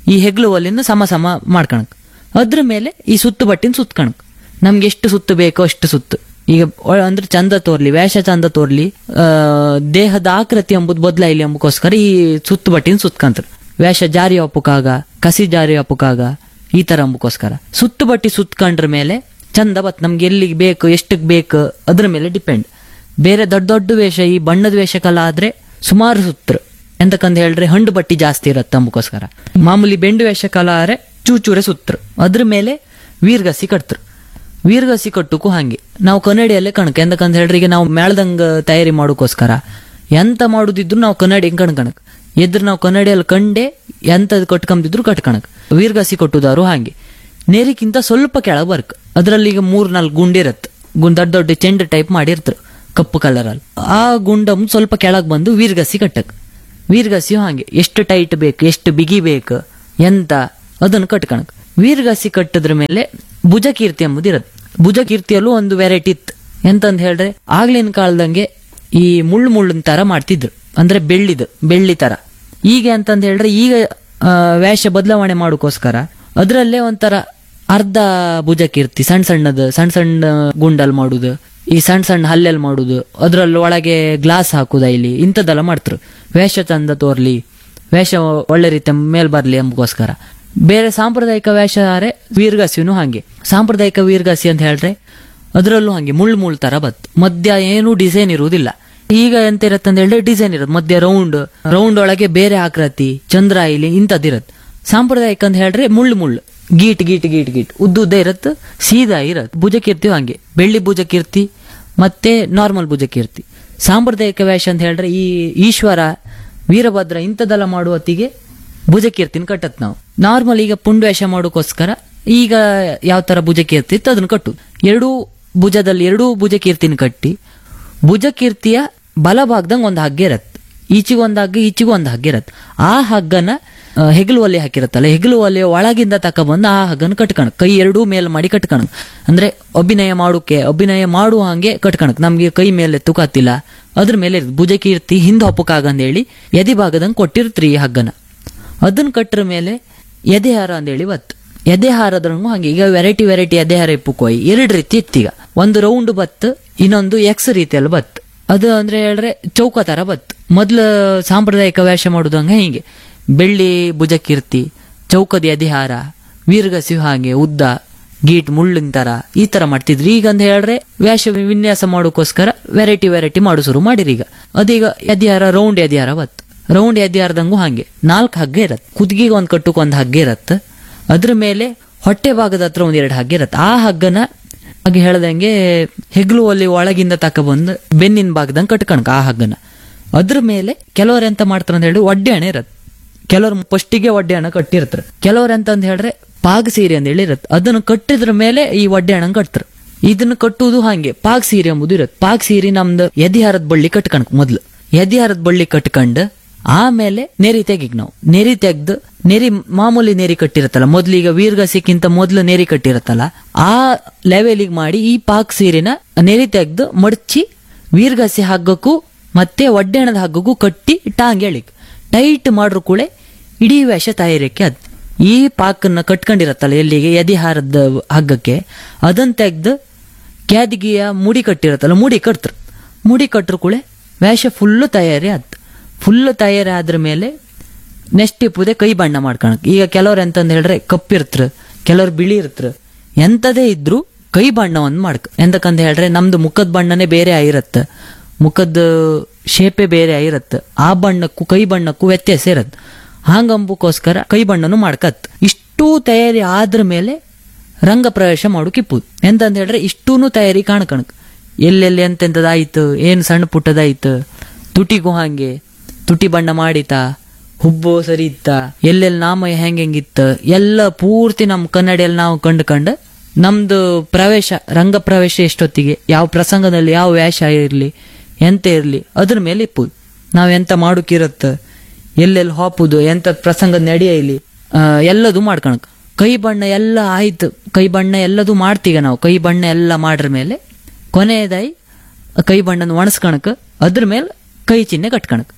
ಈ ಹೆಗ್ಲು ಒಲಿನ ಸಮ ಸಮ ಮಾಡ್ಕಣಕ್. ಅದ್ರ ಮೇಲೆ ಈ ಸುತ್ತು ಬಟ್ಟಿನ ಸುತ್ಕಣಕ್. ನಮ್ಗೆ ಎಷ್ಟು ಸುತ್ತು ಬೇಕೋ ಅಷ್ಟು ಸುತ್ತು. ಈಗ ಒ- ಅಂದ್ರೆ ಚಂದ ತೋರ್ಲಿ, ವೇಷ ಚಂದ ತೋರ್ಲಿ, ಆ ದೇಹದ ಆಕೃತಿ ಎಂಬುದು ಬದಲಾಯಿಲಿ ಎಂಬಕ್ಕೋಸ್ಕರ ಈ ಸುತ್ತು ಬಟ್ಟಿನ ಸುತ್ಕಂತಾರೆ. ವೇಷ ಜಾರಿ ಒಪ್ಪಕಾಗ, ಕಸಿ ಜಾರಿ ಒಪ್ಪಕಾಗ, ಈ ತರ ಅಂಬಕ್ಕೋಸ್ಕರ ಸುತ್ತು ಬಟ್ಟಿ ಸುತ್ಕೊಂಡ್ರ ಮೇಲೆ ಚಂದ ಬತ್. ನಮ್ಗೆ ಎಲ್ಲಿಗೆ ಬೇಕು, ಎಷ್ಟಕ್ ಬೇಕು ಅದ್ರ ಮೇಲೆ ಡಿಪೆಂಡ್. ಬೇರೆ ದೊಡ್ಡ ದೊಡ್ಡ ವೇಷ, ಈ ಬಣ್ಣದ ವೇಷಕ್ಕೆಲ್ಲ ಆದ್ರೆ ಸುಮಾರು ಸುತ್ತರು, ಎಂತಕ್ಕಂತ ಹೇಳ್ರೆ ಹಂಡು ಬಟ್ಟಿ ಜಾಸ್ತಿ ಇರತ್ತೆ ಅಂಬಕ್ಕೋಸ್ಕರ. ಮಾಮೂಲಿ ಬೆಂಡು ವೇಷಕಾಲ ಆದ್ರೆ ಚೂಚೂರೆ ಸುತ್ತರು, ಅದ್ರ ಮೇಲೆ ವೀರ್ಗಸಿ ಕಟ್ತರು. ವೀರ್ಗಸಿ ಕಟ್ಟುಕು ಹಂಗೆ ನಾವು ಕನ್ನಡಿಯಲ್ಲೇ ಕಣಕ್. ಎಂತಕ್ಕಂತ ಹೇಳ್ರಿ, ಈಗ ನಾವು ಮೇಳ್ದಂಗ ತಯಾರಿ ಮಾಡೋಕೋಸ್ಕರ ಎಂತ ಮಾಡುದಿದ್ರು ನಾವು ಕನ್ನಡಿ ಕಣ್ಕಣಕ್. ಎದ್ರ ನಾವು ಕನ್ನಡಿಯಲ್ಲಿ ಕಂಡೆ ಎಂತದ್ ಕಟ್ಕೊಂಬಿದ್ರು ಕಟ್ಕಣಕ್. ವೀರ್ಗಸಿ ಕಟ್ಟುದಾರು ಹಾಗೆ ನೇರಿಕ್ಕಿಂತ ಸ್ವಲ್ಪ ಕೆಳಗೆ ಬರ್ಕ್. ಅದ್ರಲ್ಲಿ ಈಗ ಮೂರ್ ನಾಲ್ಕು ಗುಂಡಿರತ್, ಗುಂಡ್ ದೊಡ್ಡ ದೊಡ್ಡ ಚೆಂಡು ಟೈಪ್ ಮಾಡಿರ್ತಾರೆ ಕಪ್ಪು ಕಲರ್ ಅಲ್ಲಿ. ಆ ಗುಂಡಮ್ ಸ್ವಲ್ಪ ಕೆಳಗ್ ಬಂದು ವೀರ್ಗಸಿ ಕಟ್ಟಕ್. ವೀರ್ಗಸಿಯು ಹಾಗೆ ಎಷ್ಟು ಟೈಟ್ ಬೇಕು, ಎಷ್ಟು ಬಿಗಿ ಬೇಕು, ಎಂತ ಅದನ್ನು ಕಟ್ಕಣಕ್. ವೀರ್ಗಸಿ ಕಟ್ಟದ್ರ ಮೇಲೆ ಭುಜಕೀರ್ತಿ ಎಂಬುದು ಇರತ್ತೆ. ಭುಜಕೀರ್ತಿಯಲ್ಲೂ ಒಂದು ವೆರೈಟಿ ಇತ್ತು. ಎಂತಂತ ಹೇಳ್ರೆ, ಆಗ್ಲಿನ ಕಾಲದಂಗೆ ಈ ಮುಳ್ಳು ಮುಳ್ಳಿನ ತರ ಮಾಡ್ತಿದ್ರು, ಅಂದ್ರೆ ಬೆಳ್ಳಿದು ಬೆಳ್ಳಿ ತರ. ಈಗ ಅಂತಂದ ಹೇಳ್ರೆ, ಈಗ ಆ, ವೇಷ ಬದಲಾವಣೆ ಮಾಡೋಕೋಸ್ಕರ ಅದ್ರಲ್ಲೇ ಒಂಥರ ಅರ್ಧ ಭುಜಕೀರ್ತಿ, ಸಣ್ಣ ಸಣ್ಣದ ಸಣ್ಣ ಸಣ್ಣ ಗುಂಡಲ್ ಮಾಡುದು, ಈ ಸಣ್ಣ ಸಣ್ಣ ಹಲ್ಲೆಲ್ ಮಾಡುದು, ಅದ್ರಲ್ಲಿ ಒಳಗೆ ಗ್ಲಾಸ್ ಹಾಕುದ, ಇಲ್ಲಿ ಇಂಥದ್ದೆಲ್ಲ ಮಾಡ್ತರು. ವೇಷ ಚಂದ ತೋರ್ಲಿ, ವೇಷ ಒಳ್ಳೆ ರೀತಿ ಮೇಲ್ ಬರ್ಲಿ ಎಂಬಕ್ಕೋಸ್ಕರ. ಬೇರೆ ಸಾಂಪ್ರದಾಯಿಕ ವೇಷ ಆದ್ರೆ ವೀರ್ಗಾಸಿನೂ ಹಾಗೆ. ಸಾಂಪ್ರದಾಯಿಕ ವೀರ್ಗಾಸಿ ಅಂತ ಹೇಳ್ರೆ ಅದ್ರಲ್ಲೂ ಹಾಗೆ ಮುಳ್ಳು ಮುಳ್ಳು ತರ ಬತ್. ಮಧ್ಯ ಏನು ಡಿಸೈನ್ ಇರುವುದಿಲ್ಲ. ಈಗ ಎಂತ ಇರತ್ತಂತ ಹೇಳಿದ್ರೆ ಡಿಸೈನ್ ಇರತ್ತೆ, ಮಧ್ಯ ರೌಂಡ್ ರೌಂಡ್ ಒಳಗೆ ಬೇರೆ ಆಕೃತಿ, ಚಂದ್ರ ಇಲ್ಲಿ ಇಂಥದ್ದಿರತ್ತೆ. ಸಾಂಪ್ರದಾಯಿಕ ಅಂತ ಹೇಳ್ರೆ ಮುಳ್ಳು ಮುಳ್ಳು, ಗೀಟ್ ಗೀಟ್ ಗೀಟ್ ಗೀಟ್ ಉದ್ದ ಉದ್ದ ಇರತ್ತೆ, ಸೀದಾ ಇರತ್ತೆ. ಭುಜಕೀರ್ತಿ ಹಂಗೆ ಬೆಳ್ಳಿ ಭುಜಕೀರ್ತಿ ಮತ್ತೆ ನಾರ್ಮಲ್ ಭುಜಕೀರ್ತಿ. ಸಾಂಪ್ರದಾಯಿಕ ವೇಷ ಅಂತ ಹೇಳ್ರೆ ಈ ಈಶ್ವರ, ವೀರಭದ್ರ ಇಂಥದ್ದೆಲ್ಲ ಮಾಡುವ ಹೊತ್ತಿಗೆ ಭುಜಕೀರ್ತಿನ ಕಟ್ಟತ್ ನಾವು. ನಾರ್ಮಲ್ ಈಗ ಪುಂಡು ವೇಷ ಮಾಡೋಕೋಸ್ಕರ ಈಗ ಯಾವ ತರ ಭುಜಕೀರ್ತಿ ಇತ್ತು ಅದನ್ನ ಕಟ್ಟು. ಎರಡೂ ಭುಜದಲ್ಲಿ ಎರಡೂ ಭುಜಕೀರ್ತಿನ ಕಟ್ಟಿ, ಭುಜಕೀರ್ತಿಯ ಬಲಭಾಗದಂಗ ಒಂದು ಹಗ್ಗ ಇರತ್ತೆ, ಈಚಿಗೂ ಒಂದು ಹಗ್ಗ ಈಚಿಗೂ ಒಂದು ಹಗ್ಗ ಇರತ್ತೆ. ಆ ಹಗ್ಗನ ಆ, ಹೆಗಲು ಒಲೆ ಹಾಕಿರತ್ತಲ್ಲ, ಹೆಗಲು ಒಲೆ ಒಳಗಿಂದ ತಕ ಬಂದು ಆ ಹಗ್ಗನ ಕಟ್ಕಣಕ್. ಕೈ ಎರಡೂ ಮೇಲೆ ಮಾಡಿ ಕಟ್ಕಣಕ್. ಅಂದ್ರೆ ಅಭಿನಯ ಮಾಡೋಕೆ ಅಭಿನಯ ಮಾಡುವ ಹಂಗೆ ಕಟ್ಕಣಕ್. ನಮ್ಗೆ ಕೈ ಮೇಲೆ ತುಕಾತಿಲ್ಲ, ಅದ್ರ ಮೇಲೆ ಇರುತ್ತೆ. ಭುಜಕೀರ್ತಿ ಹಿಂದ್ ಹೊಪ್ಪಕ್ಕಾಗಂದ ಹೇಳಿ ಎದಿ ಭಾಗದಂಗ್ ಕೊಟ್ಟಿರ್ತ್ರಿ ಈ ಹಗ್ಗನ. ಅದನ್ನ ಕಟ್ರ ಮೇಲೆ ಎದೆಹಾರ ಅಂದೇಳಿ ಬತ್ತು. ಎದೆಹಾರದ್ರಂಗು ಹಂಗೆ ಈಗ ವೆರೈಟಿ ವೆರೈಟಿ ಎದೆಹಾರ ಇಪ್ಪುಕೋಯಿ ಎರಡು ರೀತಿ ಇತ್ತೀಗ. ಒಂದು ರೌಂಡ್ ಬತ್ತು, ಇನ್ನೊಂದು ಎಕ್ಸ್ ರೀತಿಯಲ್ಲಿ ಬತ್ತು. ಅದು ಅಂದ್ರೆ ಹೇಳ್ರೆ ಚೌಕ ತರ ಬತ್ತು. ಮೊದ್ಲು ಸಾಂಪ್ರದಾಯಿಕ ವೇಷ ಮಾಡುದಂಗ ಹೀಗೆ ಬೆಳ್ಳಿ ಭುಜಕೀರ್ತಿ, ಚೌಕದ ಎದೆಹಾರ, ವೀರ್ಗಸಿ ಹಾಗೆ ಉದ್ದ ಗೀಟ್ ಮುಳ್ಳಿನ ತರ ಈ ತರ ಮಾಡ್ತಿದ್ರಿ. ಈಗ ಅಂತ ಹೇಳ್ರೆ ವೇಷ ವಿನ್ಯಾಸ ಮಾಡೋಕೋಸ್ಕರ ವೆರೈಟಿ ವೆರೈಟಿ ಮಾಡು ಶುರು ಮಾಡಿರಿ. ಈಗ ಅದೀಗ ಎದೆಹಾರ ರೌಂಡ್ ಎದೆಹಾರ ಬತ್ತು. ರೌಂಡ್ ಎದೆಹಾರದಂಗು ಹಾಗೆ ನಾಲ್ಕು ಹಗ್ಗ ಇರತ್ತೆ. ಕುದ್ಗಿಗೆ ಒಂದ್ ಕಟ್ಟುಕ್ ಒಂದ್ ಹಗ್ಗ ಇರತ್ತೆ. ಅದ್ರ ಮೇಲೆ ಹೊಟ್ಟೆ ಭಾಗದ ಹತ್ರ ಒಂದ್ ಎರಡು ಹಗ್ಗ ಇರತ್ತೆ. ಆ ಹಗ್ಗನ ಹಾಗೆ ಹೇಳ್ದಂಗೆ ಹೆಗ್ಲು ಒಲಿ ಒಳಗಿಂದ ತಕ ಬಂದು ಬೆನ್ನಿನ ಭಾಗದಂಗ್ ಕಟ್ಕಣಕ ಆ ಹಗ್ಗನ. ಅದ್ರ ಮೇಲೆ ಕೆಲವ್ರ ಎಂತ ಮಾಡ್ತಾರ ಅಂತ ಹೇಳಿ ಒಡ್ಡೆ ಹಣೆ ಇರತ್ತೆ. ಕೆಲವ್ರು ಫಸ್ಟಿಗೆ ಒಡ್ಡೆ ಹಣ ಕಟ್ಟಿರ್ತಾರೆ. ಕೆಲವ್ರ ಎಂತ ಅಂತ ಹೇಳ್ರೆ ಪಾಗ್ ಸೀರೆ ಅಂತ ಹೇಳಿ ಇರತ್ತೆ. ಅದನ್ನ ಕಟ್ಟಿದ್ರ ಮೇಲೆ ಈ ಒಡ್ಡೆ ಹಣ ಕಟ್ತಾರ. ಇದನ್ನ ಕಟ್ಟುವುದು ಹಾಗೆ ಪಾಗ್ ಸೀರೆ ಎಂಬುದು ಇರತ್ತೆ. ಪಾಗ್ ಸೀರೆ ನಮ್ದು ಎದಿಹಾರದ ಬಳ್ಳಿ ಕಟ್ಕಣಕ್. ಮೊದ್ಲು ಎದಿಹಾರದ ಬಳ್ಳಿ ಕಟ್ಕಂಡ್ ಆಮೇಲೆ ನೆರಿ ತೆಗಿಗ್ ನಾವು. ನೆರಿ ತೆಗ್ದು ನೆರಿ ಮಾಮೂಲಿ ನೆರಿ ಕಟ್ಟಿರತ್ತಲ್ಲ, ಮೊದ್ಲೀಗ ವೀರ್ಗಸಿಕ್ಕಿಂತ ಮೊದ್ಲು ನೆರಿ ಕಟ್ಟಿರತ್ತಲ್ಲ, ಆ ಲೆವೆಲಿಗೆ ಮಾಡಿ ಈ ಪಾಕ್ ಸೀರೆನ ನೆರಿ ತೆಗ್ದು ಮಡ್ಚಿ ವೀರ್ಗಸಿ ಹಗ್ಗಕ್ಕೂ ಮತ್ತೆ ಒಡ್ಡೆಣದ ಹಗ್ಗಕ್ಕೂ ಕಟ್ಟಿ ಟಾಂಗ್ ಎಳಿಕ್ ಟೈಟ್ ಮಾಡ್ರು ಕೂಡ ಇಡೀ ವೇಷ ತಯಾರಿಕೆ ಅದ್. ಈ ಪಾಕನ್ನ ಕಟ್ಕೊಂಡಿರತ್ತಲ್ಲ ಎಲ್ಲಿಗೆ ಎದಿಹಾರದ ಹಗ್ಗಕ್ಕೆ, ಅದನ್ನ ತೆಗ್ದು ಕ್ಯಾದಿಗೆಯ ಮುಡಿ ಕಟ್ಟಿರತ್ತಲ್ಲ ಮುಡಿ ಕಟ್ತರು. ಮುಡಿ ಕಟ್ರು ಕೂಡ ವೇಷ ಫುಲ್ಲು ತಯಾರಿ ಆತ್. ಫುಲ್ ತಯಾರಿ ಆದ್ರ ಮೇಲೆ ನೆಕ್ಸ್ಟ್ ಇಪ್ಪುದೆ ಕೈ ಬಣ್ಣ ಮಾಡ್ಕೊಳಕ್. ಈಗ ಕೆಲವ್ರು ಎಂತಂದ್ ಹೇಳ್ರೆ ಕಪ್ಪಿರ್ತ್ರ, ಕೆಲವ್ರು ಬಿಳಿ ಇರ್ತ್ರ. ಎಂತದೇ ಇದ್ರು ಕೈ ಬಣ್ಣ ಒಂದ್ ಮಾಡ್ಕ. ಎಂತಕ್ಕಂತ ಹೇಳ್ರೆ ನಮ್ದು ಮುಖದ ಬಣ್ಣನೇ ಬೇರೆ ಆಗಿರತ್ತ, ಮುಖದ ಶೇಪೇ ಬೇರೆ ಆಗಿರತ್ತ. ಆ ಬಣ್ಣಕ್ಕೂ ಕೈ ಬಣ್ಣಕ್ಕೂ ವ್ಯತ್ಯಾಸ ಇರತ್ತೆ. ಹಾಂಗಂಬಕ್ಕೋಸ್ಕರ ಕೈ ಬಣ್ಣನು ಮಾಡ್ಕತ್. ಇಷ್ಟೂ ತಯಾರಿ ಆದ್ರ ಮೇಲೆ ರಂಗ ಪ್ರವೇಶ ಮಾಡೋಕಿಪ್ಪುದು. ಎಂತಂತ ಹೇಳ್ರೆ ಇಷ್ಟೂನು ತಯಾರಿ ಕಾಣ್ಕಣಕ್. ಎಲ್ಲೆಲ್ಲಿ ಎಂತೆಂತದಾಯ್ತು, ಏನ್ ಸಣ್ಣ ಪುಟ್ಟದಾಯ್ತು, ತುಟಿಗೂ ಹಾಗೆ ತುಟಿ ಬಣ್ಣ ಮಾಡಿತ, ಹುಬ್ಬು ಸರಿ ಇತ್ತ, ಎಲ್ಲೆಲ್ಲಿ ನಾಮ ಹೆಂಗ್ ಹೆಂಗಿತ್ತ ಎಲ್ಲ ಪೂರ್ತಿ ನಮ್ ಕನ್ನಡಿಯಲ್ಲಿ ನಾವು ಕಂಡು ಕಂಡು ನಮ್ದು ಪ್ರವೇಶ ರಂಗ ಪ್ರವೇಶ ಎಷ್ಟೊತ್ತಿಗೆ ಯಾವ ಪ್ರಸಂಗದಲ್ಲಿ ಯಾವ ವೇಷ ಇರ್ಲಿ ಎಂತ ಇರ್ಲಿ ಅದ್ರ ಮೇಲೆ ಇಪ್ಪುದು. ನಾವ್ ಎಂತ ಮಾಡೋಕಿರತ್ತ, ಎಲ್ಲೆಲ್ಲಿ ಹಾಪುದು, ಎಂತ ಪ್ರಸಂಗದ ನಡೆಯಲಿ ಎಲ್ಲದು ಮಾಡ್ಕಣಕ್. ಕೈ ಬಣ್ಣ ಎಲ್ಲ ಆಯ್ತು, ಕೈ ಬಣ್ಣ ಎಲ್ಲದು ಮಾಡ್ತೀಗ ನಾವು. ಕೈ ಬಣ್ಣ ಎಲ್ಲ ಮಾಡ್ರ ಮೇಲೆ ಕೊನೆಯದಾಯಿ ಕೈ ಬಣ್ಣನ ಒಣಸ್ಕಣಕ್, ಅದ್ರ ಮೇಲೆ ಕೈ ಚಿಹ್ನೆ ಕಟ್ಕಣಕ್.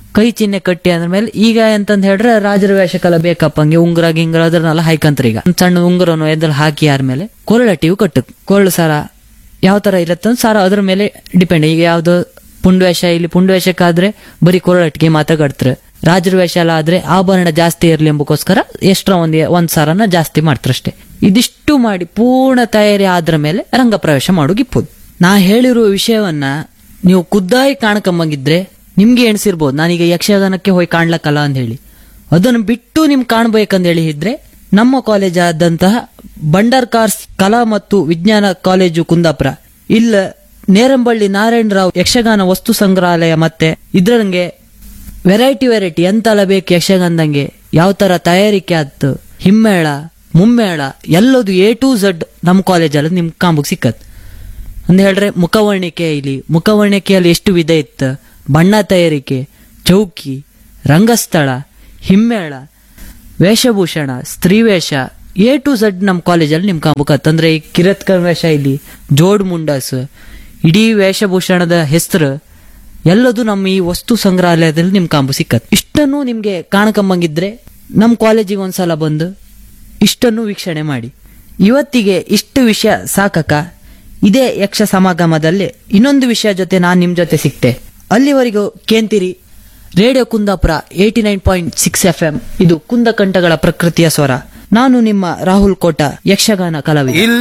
ಕೈ ಚಿಹ್ನೆ ಕಟ್ಟಿ ಅಂದ್ಮೇಲೆ ಈಗ ಎಂತಂದ್ ಹೇಳ್ರೆ ರಾಜರ ವೇಷ ಕಲ ಬೇಕಪ್ಪ ಹಂಗೆ ಉಂಗುರ ಗಿಂಗುರ ಅದ್ರನ್ನೆಲ್ಲ ಹಾಯ್ಕಂತ್ರ ಈಗ ಒಂದ್ ಸಣ್ಣ ಉಂಗುರನು ಎದ್ರಲ್ಲಿ ಹಾಕಿ ಆದ್ಮೇಲೆ ಕೊರಳಟ್ಟಿಯು ಕಟ್ಟು ಕೊರಳು ಸರ ಯಾವ ತರ ಇರತ್ತ ಸಾರ ಅದ್ರ ಮೇಲೆ ಡಿಪೆಂಡ್. ಈಗ ಯಾವ್ದು ಪುಂಡ್ವೇಷ, ಇಲ್ಲಿ ಪುಂಡ್ವೇಷಕ್ಕಾದ್ರೆ ಬರೀ ಕೊರಳಟ್ಟಿಗೆ ಮಾತ್ರ ಕಟ್ತಾರೆ. ರಾಜರ ವೇಷ ಎಲ್ಲ ಆದ್ರೆ ಆಭರಣ ಜಾಸ್ತಿ ಇರ್ಲಿ ಎಂಬಕ್ಕೋಸ್ಕರ ಎಕ್ಸ್ಟ್ರಾ ಒಂದ್ ಒಂದ್ ಸಾರನ ಜಾಸ್ತಿ ಮಾಡ್ತಾರಷ್ಟೇ. ಇದಿಷ್ಟು ಮಾಡಿ ಪೂರ್ಣ ತಯಾರಿ ಆದ್ರ ಮೇಲೆ ರಂಗ ಪ್ರವೇಶ ಮಾಡೋಗಿಪ್ಪುದು. ನಾ ಹೇಳಿರುವ ವಿಷಯವನ್ನ ನೀವು ಖುದ್ದಾಗಿ ಕಾಣ್ಕೊಂಬಂಗಿದ್ರೆ ನಿಮ್ಗೆ ಎಣಿಸಿರ್ಬೋದು ನಾನೀಗ ಯಕ್ಷಗಾನಕ್ಕೆ ಹೋಗಿ ಕಾಣ್ಲಕ್ಕಲ್ಲ ಅಂತ ಹೇಳಿ. ಅದನ್ನು ಬಿಟ್ಟು ನಿಮ್ ಕಾಣ್ಬೇಕಂತ ಹೇಳಿ ಇದ್ರೆ ನಮ್ಮ ಕಾಲೇಜ್ ಆದಂತಹ ಬಂಡರ್ ಕಾರ್ಸ್ ಕಲಾ ಮತ್ತು ವಿಜ್ಞಾನ ಕಾಲೇಜು ಕುಂದಾಪುರ, ಇಲ್ಲ ನೇರಂಬಳ್ಳಿ ನಾರಾಯಣರಾವ್ ಯಕ್ಷಗಾನ ವಸ್ತು ಸಂಗ್ರಹಾಲಯ, ಮತ್ತೆ ಇದ್ರಂಗೆ ವೆರೈಟಿ ವೆರೈಟಿ ಎಂತೆಲ್ಲ ಬೇಕು ಯಕ್ಷಗಾನದಂಗೆ ಯಾವ ತರ ತಯಾರಿಕೆ ಆಯ್ತು, ಹಿಮ್ಮೇಳ ಮುಮ್ಮೇಳ ಎಲ್ಲದು ಎ ಟು ಝಡ್ ನಮ್ಮ ಕಾಲೇಜಲ್ಲಿ ನಿಮ್ ಕಾಂಬುಗ್ ಸಿಕ್ಕತ್ ಅಂತ ಹೇಳ್ರೆ. ಮುಖವರ್ಣಿಕೆ, ಇಲ್ಲಿ ಮುಖವರ್ಣಿಕೆಯಲ್ಲಿ ಎಷ್ಟು ವಿಧ ಇತ್ತು, ಬಣ್ಣ ತಯಾರಿಕೆ, ಚೌಕಿ, ರಂಗಸ್ಥಳ, ಹಿಮ್ಮೇಳ, ವೇಷಭೂಷಣ, ಸ್ತ್ರೀವೇಷ, ಎ ಟು ಝಡ್ ನಮ್ಮ ಕಾಲೇಜಲ್ಲಿ ನಿಮ್ ಕಾಂಬುಕತ್. ಅಂದ್ರೆ ಈ ಕಿರತ್ಕರ್ ವೇಷ, ಇಲ್ಲಿ ಜೋಡ್ ಮುಂಡಾಸ್, ಇಡೀ ವೇಷಭೂಷಣದ ಹೆಸರು ಎಲ್ಲದು ನಮ್ಮ ಈ ವಸ್ತು ಸಂಗ್ರಹಾಲಯದಲ್ಲಿ ನಿಮ್ ಕಾಂಬು ಸಿಕ್ಕತ್. ಇಷ್ಟನ್ನು ನಿಮ್ಗೆ ಕಾಣ್ಕೊಂಬಂಗಿದ್ರೆ ನಮ್ ಕಾಲೇಜಿಗೆ ಒಂದ್ಸಲ ಬಂದು ಇಷ್ಟನ್ನು ವೀಕ್ಷಣೆ ಮಾಡಿ. ಇವತ್ತಿಗೆ ಇಷ್ಟು ವಿಷಯ ಸಾಕಕ. ಇದೇ ಯಕ್ಷ ಸಮಾಗಮದಲ್ಲಿ ಇನ್ನೊಂದು ವಿಷಯ ಜೊತೆ ನಾನ್ ನಿಮ್ ಜೊತೆ ಸಿಕ್ತೆ. ಅಲ್ಲಿವರೆಗೂ ಕೇಂತಿರಿ radio Kundapura eighty nine point six F M. ಇದು ಕುಂದಕಂಠಗಳ ಪ್ರಕೃತಿಯ ಸ್ವರ. ನಾನು ನಿಮ್ಮ ರಾಹುಲ್ ಕೋಟ, ಯಕ್ಷಗಾನ ಕಲಾವಿದ.